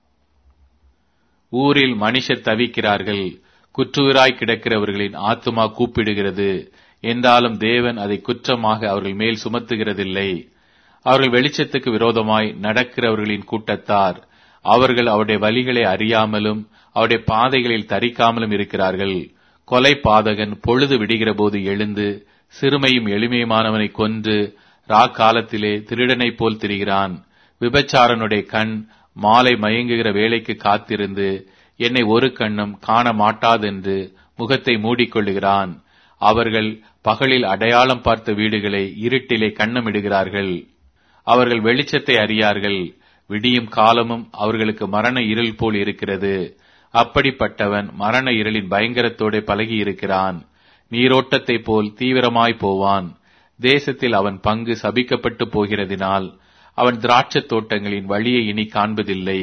ஊரில் மனுஷர் தவிக்கிறார்கள். குற்றுயிராய் கிடக்கிறவர்களின் ஆத்துமா கூப்பிடுகிறது. என்றாலும் தேவன் அதை குற்றமாக அவர்கள் மேல் சுமத்துகிறதில்லை. அவர்கள் வெளிச்சத்துக்கு விரோதமாய் நடக்கிறவர்களின் கூட்டத்தார். அவர்கள் அவருடைய வழிகளை அறியாமலும் அவருடைய பாதைகளில் தரிக்காமலும் இருக்கிறார்கள். கொலை பாதகன் பொழுது விடுகிற போது எழுந்து சிறுமையும் எளிமையுமானவனை கொன்று ராக்காலத்திலே திருடனைப் போல் திரிகிறான். விபச்சாரனுடைய கண் மாலை மயங்குகிற வேளைக்கு காத்திருந்து என்னை ஒரு கண்ணும் காண மாட்டாதென்று முகத்தை மூடிக்கொள்ளுகிறான். அவர்கள் பகலில் அடையாளம் பார்த்த வீடுகளை இருட்டிலே கண்ணமிடுகிறார்கள். அவர்கள் வெளிச்சத்தை அறியார்கள். விடியும் காலமும் அவர்களுக்கு மரண இருள் போல் இருக்கிறது. அப்படிப்பட்டவன் மரண இருளின் பயங்கரத்தோடு பழகி இருக்கிறான். நீரோட்டத்தைப் போல் தீவிரமாய் போவான். தேசத்தில் அவன் பங்கு சபிக்கப்பட்டு போகிறதினால் அவன் திராட்சத் தோட்டங்களின் வழியை இனி காண்பதில்லை.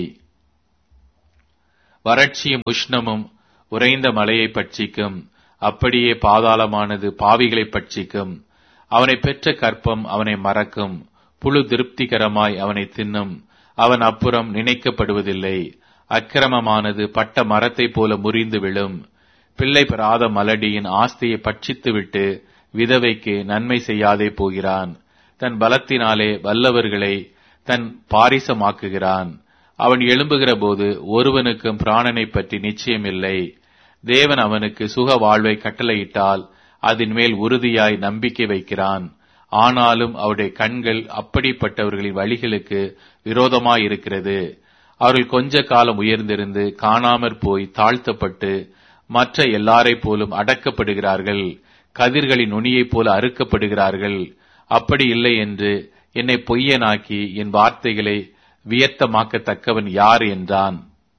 வறட்சியும் உஷ்ணமும் உறைந்த மலையை பட்சிக்கும். அப்படியே பாதாளமானது பாவிகளை பட்சிக்கும். அவனை பெற்ற கற்பம் அவனை மறக்கும். புழு திருப்திகரமாய் அவனை தின்னும். அவன் அப்புறம் நினைக்கப்படுவதில்லை. அக்கிரமமானது பட்ட மரத்தைப் போல முறிந்து விழும். பிள்ளை பெறாத மலடியின் ஆஸ்தியை பட்சித்துவிட்டு விதவைக்கு நன்மை செய்யாதே போகிறான். தன் பலத்தினாலே வல்லவர்களை தன் பாரிசமாக்குகிறான். அவன் எழும்புகிற போது ஒருவனுக்கும் பிராணனை பற்றி நிச்சயமில்லை. தேவன் அவனுக்கு சுக வாழ்வை கட்டளையிட்டால் அதன் மேல் உறுதியாய் நம்பிக்கை வைக்கிறான். ஆனாலும் அவருடைய கண்கள் அப்படிப்பட்டவர்களின் வழிகளுக்கு விரோதமாயிருக்கிறது. அவர்கள் கொஞ்ச காலம் உயர்ந்திருந்து காணாமற் போய் தாழ்த்தப்பட்டு மற்ற எல்லாரைப் போலும் அடக்கப்படுகிறார்கள். கதிர்களின் நுனியைப் போல அறுக்கப்படுகிறார்கள். அப்படி இல்லை என்று என்னை பொய்யனாக்கி என் வார்த்தைகளை வியர்த்தமாக்கத்தக்கவன் யார் என்றான்.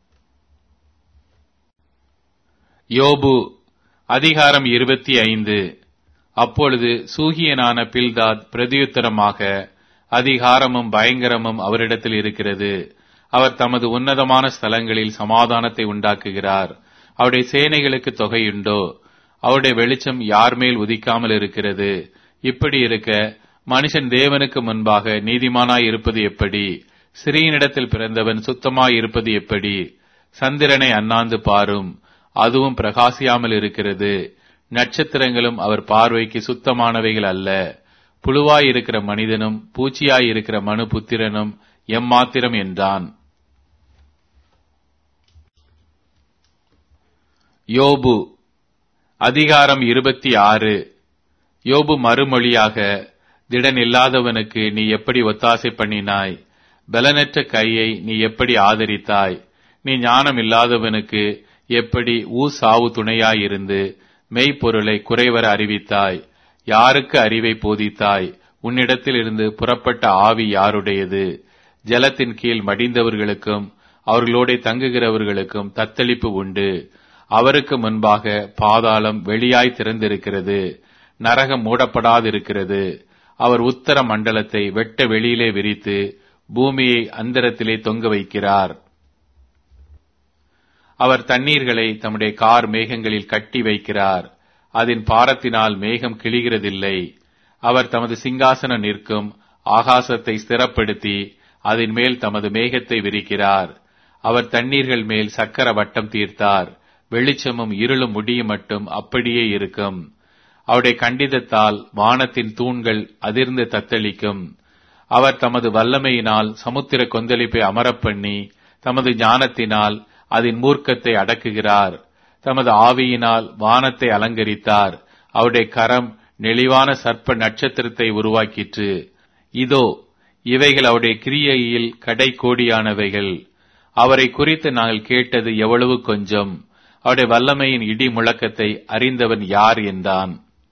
யோபு அதிகாரம் இருபத்தி ஐந்து. அப்பொழுது சூகியனான பில்தாத் பிரதியுத்தரமாக, அதிகாரமும் பயங்கரமும் அவரிடத்தில் இருக்கிறது. அவர் தமது உன்னதமான ஸ்தலங்களில் சமாதானத்தை உண்டாக்குகிறார். அவருடைய சேனைகளுக்கு தொகையுண்டோ? அவருடைய வெளிச்சம் யார் மேல் உதிக்காமல் இருக்கிறது? இப்படி இருக்க மனுஷன் தேவனுக்கு முன்பாக நீதிமானாய் இருப்பது எப்படி? சிறியனிடத்தில் பிறந்தவன் சுத்தமாய் இருப்பது எப்படி? சந்திரனை அண்ணாந்து பாரும், அதுவும் பிரகாசியாமல் இருக்கிறது. நட்சத்திரங்களும் அவர் பார்வைக்கு சுத்தமானவைகள் அல்ல. புழுவாயிருக்கிற மனிதனும் பூச்சியாயிருக்கிற மனு புத்திரனும் எம்மாத்திரம் என்றான். யோபு அதிகாரம் இருபத்தி ஆறு. யோபு மறுமொழியாக, திடன் இல்லாதவனுக்கு நீ எப்படி ஒத்தாசை பண்ணினாய்? பலனற்ற கையை நீ எப்படி ஆதரித்தாய்? நீ ஞானம் இல்லாதவனுக்கு எப்படி ஊசாவு துணையாயிருந்து மெய்ப்பொருளை குறைவர அறிவித்தாய்? யாருக்கு அறிவை போதித்தாய்? உன்னிடத்தில் இருந்து புறப்பட்ட ஆவி யாருடையது? ஜலத்தின் கீழ் மடிந்தவர்களுக்கும் அவர்களோட தங்குகிறவர்களுக்கும் தத்தளிப்பு உண்டு. அவருக்கு முன்பாக பாதாளம் வெளியாய் திறந்திருக்கிறது, நரகம் மூடப்படாதிருக்கிறது. அவர் உத்தர மண்டலத்தை வெட்ட வெளியிலே விரித்து பூமியை அந்தரத்திலே தொங்க வைக்கிறார். அவர் தண்ணீர்களை தம்முடைய கார் மேகங்களில் கட்டி வைக்கிறார். அதன் பாரத்தினால் மேகம் கிழிகிறதில்லை. அவர் தமது சிங்காசனம் நிற்கும் ஆகாசத்தை ஸ்திரப்படுத்தி அதன் மேல் தமது மேகத்தை விரிக்கிறார். அவர் தண்ணீர்கள் மேல் சக்கர வட்டம் தீர்த்தார். வெளிச்சமும் இருளும் முடியும் மட்டும் அப்படியே இருக்கும். அவருடைய கண்டிதத்தால் வானத்தின் தூண்கள் அதிர்ந்து தத்தளிக்கும். அவர் தமது வல்லமையினால் சமுத்திர கொந்தளிப்பை அமரப்பண்ணி தமது ஞானத்தினால் அதன் மூர்க்கத்தை அடக்குகிறார். தமது ஆவியினால் வானத்தை அலங்கரித்தார். அவருடைய கரம் நெளிவான சர்ப்ப நட்சத்திரத்தை உருவாக்கிற்று. இதோ இவைகள் அவருடைய கிரியையில் கடை கோடியானவைகள். அவரை குறித்து நாங்கள் கேட்டது எவ்வளவு கொஞ்சம். அவருடைய வல்லமையின் இடி முழக்கத்தை அறிந்தவன் யார் என்றான்.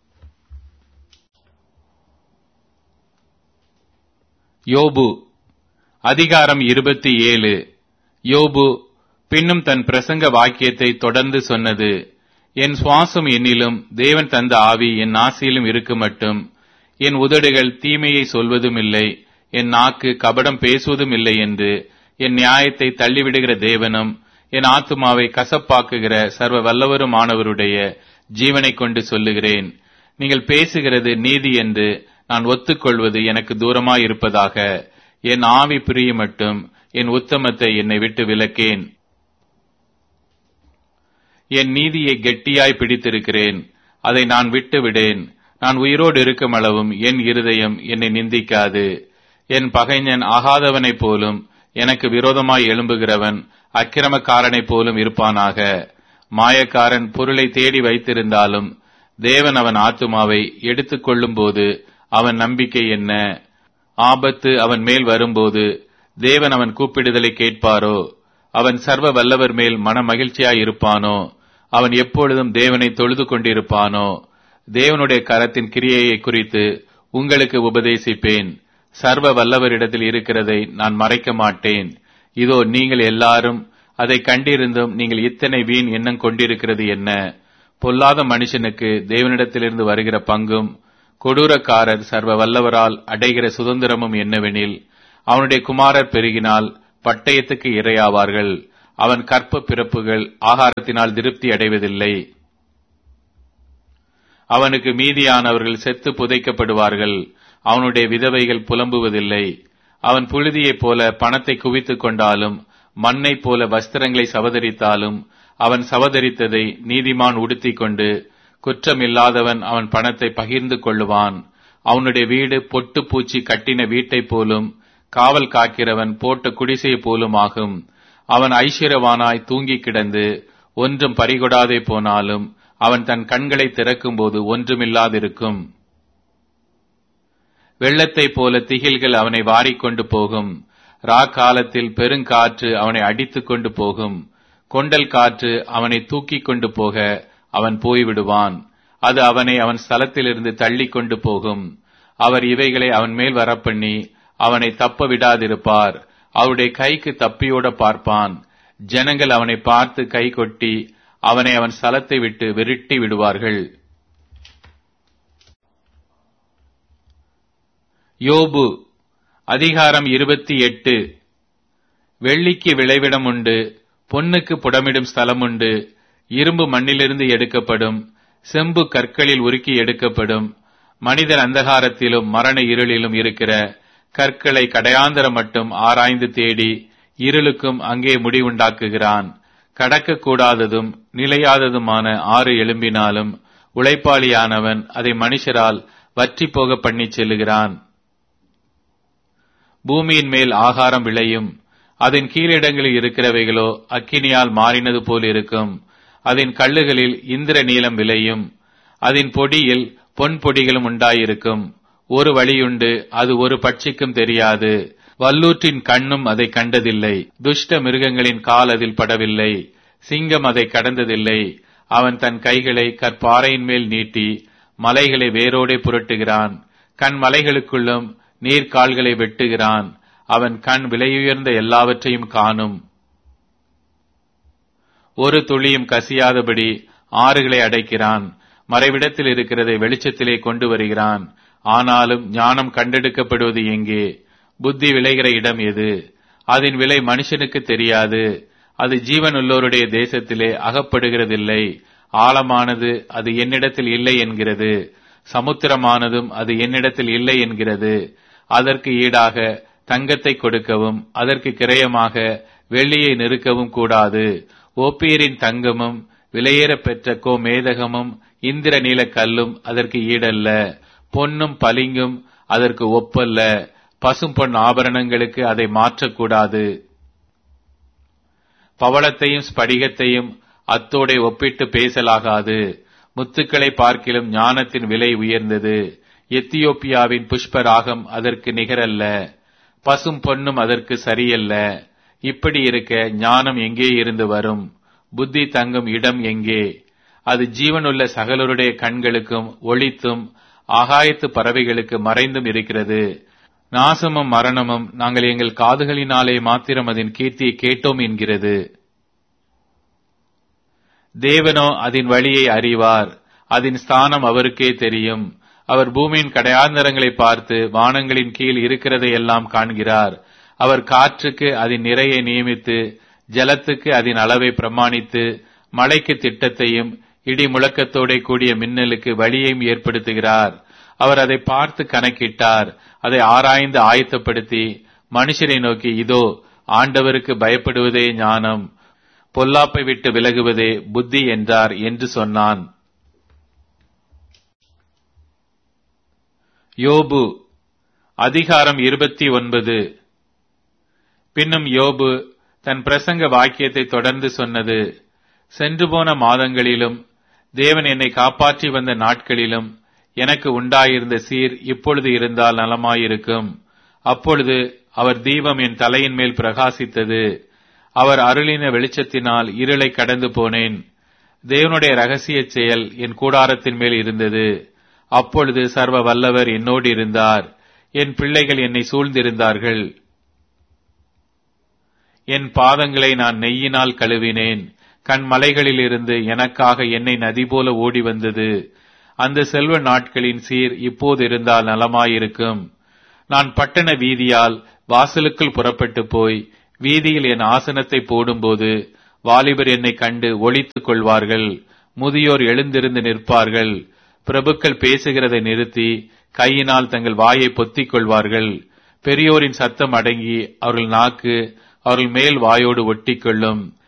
யோபு அதிகாரம் இருபத்தி ஏழு. யோபு பின்னும் தன் பிரசங்க வாக்கியத்தை தொடர்ந்து சொன்னது. என் சுவாசம் என்னிலும் தேவன் தந்த ஆவி என் நாசியிலும் இருக்கு மட்டும் என் உதடுகள் தீமையை சொல்வதும் இல்லை, என் நாக்கு கபடம் பேசுவதும் இல்லை என்று என் நியாயத்தை தள்ளிவிடுகிற தேவனும் என் ஆத்துமாவை கசப்பாக்குகிற சர்வ வல்லவருமானவருடைய ஜீவனை கொண்டு சொல்லுகிறேன். நீங்கள் பேசுகிறது நீதி என்று நான் ஒத்துக்கொள்வது எனக்கு தூரமாயிருப்பதாக. என் ஆவி பிரிய மட்டும் என் உத்தமத்தை என்னை விட்டு விலக்கேன். என் நீதியை கெட்டியாய் பிடித்திருக்கிறேன், அதை நான் விட்டு விடேன். நான் உயிரோடு இருக்கும் அளவும் என் இருதயம் என்னை நிந்திக்காது. என் பகைஞன் ஆகாதவனைப் போலும் எனக்கு விரோதமாய் எழும்புகிறவன் அக்கிரமக்காரனைப் போலும் இருப்பானாக. மாயக்காரன் பொருளை தேடி வைத்திருந்தாலும் தேவன் அவன் ஆத்துமாவை எடுத்துக் கொள்ளும் போது அவன் நம்பிக்கை என்ன? ஆபத்து அவன் மேல் வரும்போது தேவன் அவன் கூப்பிடுதலை கேட்பாரோ? அவன் சர்வ வல்லவர் மேல் மன மகிழ்ச்சியாய் இருப்பானோ? அவன் எப்பொழுதும் தேவனை தொழுது கொண்டிருப்பானோ? தேவனுடைய கரத்தின் கிரியையை குறித்து உங்களுக்கு உபதேசிப்பேன். சர்வ வல்லவரிடத்தில் இருக்கிறதை நான் மறைக்க மாட்டேன். இதோ நீங்கள் எல்லாரும் அதை கண்டிருந்தும் நீங்கள் இத்தனை வீண் எண்ணம் கொண்டிருக்கிறது என்ன? பொல்லாத மனுஷனுக்கு தேவனிடத்திலிருந்து வருகிற பங்கும் கொடூரக்காரர் சர்வ வல்லவரால் அடைகிற சுதந்திரமும் என்னவெனில், அவனுடைய குமாரர் பெருகினால் பட்டயத்துக்கு இரையாவார்கள். அவன் கற்ப பிறப்புகள் ஆகாரத்தினால் திருப்தி அடைவதில்லை. அவனுக்கு மீதியானவர்கள் செத்து புதைக்கப்படுவார்கள். அவனுடைய விதவைகள் புலம்புவதில்லை. அவன் புழுதியைப் போல பணத்தை குவித்துக் கொண்டாலும் மண்ணைப் போல வஸ்திரங்களை சவதரித்தாலும் அவன் சவதரித்ததை நீதிமான் உடுத்திக் கொண்டு குற்றமில்லாதவன் அவன் பணத்தை பகிர்ந்து கொள்ளுவான். அவனுடைய வீடு பொட்டு பூச்சி கட்டின வீட்டைப் போலும் காவல் காக்கிறவன் போட்ட குடிசை போலும் ஆகும். அவன் ஐஸ்வர்யவானாய் தூங்கி கிடந்து ஒன்றும் பறிகொடாதே போனாலும் அவன் தன் கண்களை திறக்கும்போது ஒன்றுமில்லாதிருக்கும். வெள்ளத்தைப் போல திகில்கள் அவனை வாரிக்கொண்டு போகும். ரா காலத்தில் பெருங்காற்று அவனை அடித்துக் கொண்டு போகும். கொண்டல் காற்று அவனை தூக்கிக் கொண்டு போக அவன் போய்விடுவான். அது அவனை அவன் ஸ்தலத்திலிருந்து தள்ளி கொண்டு போகும். அவர் இவைகளை அவன் மேல் வரப்பண்ணி அவனை தப்ப விடாதிருப்பார். அவருடைய கைக்கு தப்பியோட பார்ப்பான். ஜனங்கள் அவனை பார்த்து கை கொட்டி அவனை அவன் ஸ்தலத்தை விட்டு விரட்டி விடுவார்கள். யோபு அதிகாரம் இருபத்தி எட்டு. வெள்ளிக்கு விளைவிடம் உண்டு, பொன்னுக்கு புடமிடும் ஸ்தலம் உண்டு. இரும்பு மண்ணிலிருந்து எடுக்கப்படும், செம்பு கற்களில் உருக்கி எடுக்கப்படும். மனிதர் அந்தகாரத்திலும் மரண இருளிலும் இருக்கிற கற்களை கடையாந்தர மட்டும் ஆராய்ந்து தேடி இருளுக்கும் அங்கே முடிவுண்டாக்குகிறான். கடக்க கூடாததும் நிலையாததுமான ஆறு எழும்பினாலும் உழைப்பாளியானவன் அதை மனுஷரால் வற்றி போக பண்ணி செல்லுகிறான். பூமியின் மேல் ஆகாரம் விளையும், அதன் கீழிடங்களில் இருக்கிறவைகளோ அக்கினியால் மாறினது போல் இருக்கும். அதன் கல்லுகளில் இந்திர நீலம் விளையும், அதன் பொடியில் பொன் பொடிகளும் உண்டாயிருக்கும். ஒரு வழியுண்டு, அது ஒரு பட்சிக்கும் தெரியாது. வல்லூற்றின் கண்ணும் அதை கண்டதில்லை. துஷ்ட மிருகங்களின் கால் அதில் படவில்லை. சிங்கம் அதை கடந்ததில்லை. அவன் தன் கைகளை கற்பாறையின் மேல் நீட்டி மலைகளை வேரோடே புரட்டுகிறான். கண் மலைகளுக்குள்ளும் நீர்கால்களை வெட்டுகிறான். அவன் கண் விலையுயர்ந்த எல்லாவற்றையும் காணும். ஒரு துளியும் கசியாதபடி ஆறுகளை அடைக்கிறான். மறைவிடத்தில் இருக்கிறதை வெளிச்சத்திலே கொண்டு வருகிறான். ஆனாலும் ஞானம் கண்டெடுக்கப்படுவது எங்கே? புத்தி விளைகிற இடம் எது? அதன் விலை மனுஷனுக்கு தெரியாது. அது ஜீவனுள்ளோருடைய தேசத்திலே அகப்படுகிறதில்லை. ஆழமானது அது என்னிடத்தில் இல்லை என்கிறது, சமுத்திரமானதும் அது என்னிடத்தில் இல்லை என்கிறது. அதற்கு ஈடாக தங்கத்தை கொடுக்கவும் அதற்கு கிரயமாக வெள்ளியை நெருக்கவும் கூடாது. ஓப்பீரின் தங்கமும் விலையேற பெற்ற கோ மேதகமும் இந்திர நீல கல்லும் அதற்கு ஈடல்ல. பொன்னும் பளிங்கும் அதற்கு ஒப்பல்ல. பசும் பொன் ஆபரணங்களுக்கு அதை மாற்றக்கூடாது. பவளத்தையும் ஸ்படிகத்தையும் அத்தோடே ஒப்பிட்டு பேசலாகாது. முத்துக்களை பார்க்கிலும் ஞானத்தின் விலை உயர்ந்தது. எத்தியோப்பியாவின் புஷ்பராகம் அதற்கு நிகரல்ல. பசும் பொன்னும் அதற்கு சரியல்ல. இப்படி இருக்க ஞானம் எங்கே இருந்து வரும்? புத்தி தங்கும் இடம் எங்கே? அது ஜீவனுள்ள சகலருடைய கண்களுக்கும் ஒளித்தும் ஆகாயத்து பறவைகளுக்கு மறைந்தும் இருக்கிறது. நாசமும் மரணமும் நாங்கள் எங்கள் காதுகளினாலே மாத்திரம் அதன் கீர்த்தியை கேட்டோம் என்கிறது. தேவனோ அதன் வழியை அறிவார். அதன் ஸ்தானம் அவருக்கே தெரியும். அவர் பூமியின் கடையாந்தரங்களை பார்த்து வானங்களின் கீழ் இருக்கிறதை எல்லாம் காண்கிறார். அவர் காற்றுக்கு அதன் நிறையை நியமித்து ஜலத்துக்கு அதன் அளவை பிரமாணித்து மழைக்கு திட்டத்தையும் இடி முழக்கத்தோட கூடிய மின்னலுக்கு வழியையும் ஏற்படுத்துகிறார். அவர் அதை பார்த்து கணக்கிட்டார். அதை ஆராய்ந்து ஆயத்தப்படுத்தி மனுஷரை நோக்கி, இதோ ஆண்டவருக்கு பயப்படுவதே ஞானம், பொல்லாப்பை விட்டு விலகுவதே புத்தி என்றார் என்று சொன்னான். யோபு அதிகாரம் இருபத்தி ஒன்பது. பின்னும் யோபு தன் பிரசங்க வாக்கியத்தை தொடர்ந்து சொன்னது. சென்று போன மாதங்களிலும் தேவன் என்னை காப்பாற்றி வந்த நாட்களிலும் எனக்கு உண்டாயிருந்த சீர் இப்பொழுது இருந்தால் நலமாயிருக்கும். அப்பொழுது அவர் தீபம் என் தலையின் மேல் பிரகாசித்தது. அவர் அருளின வெளிச்சத்தினால் இருளை கடந்து போனேன். தேவனுடைய ரகசிய செயல் என் கூடாரத்தின் மேல் இருந்தது. அப்பொழுது சர்வ வல்லவர் என்னோடு இருந்தார். என் பிள்ளைகள் என்னை சூழ்ந்திருந்தார்கள். என் பாதங்களை நான் நெய்யினால் கழுவினேன். கண் மலைகளிலிருந்து எனக்காக என்னை நதி போல ஓடி வந்தது. அந்த செல்வ நாட்களின் சீர் இப்போது இருந்தால் நலமாயிருக்கும். நான் பட்டண வீதியால் வாசலுக்குள் புறப்பட்டு போய் வீதியில் என் ஆசனத்தை போடும்போது வாலிபர் என்னை கண்டு ஒளித்துக் கொள்வார்கள். முதியோர் எழுந்திருந்து நிற்பார்கள். பிரபுக்கள் பேசுகிறதை நிறுத்தி கையினால் தங்கள் வாயை பொத்திக் கொள்வார்கள். பெரியோரின் சத்தம் அடங்கி அவர்கள் நாக்கு அவர்கள் மேல் வாயோடு ஒட்டிக்கொள்ளும்.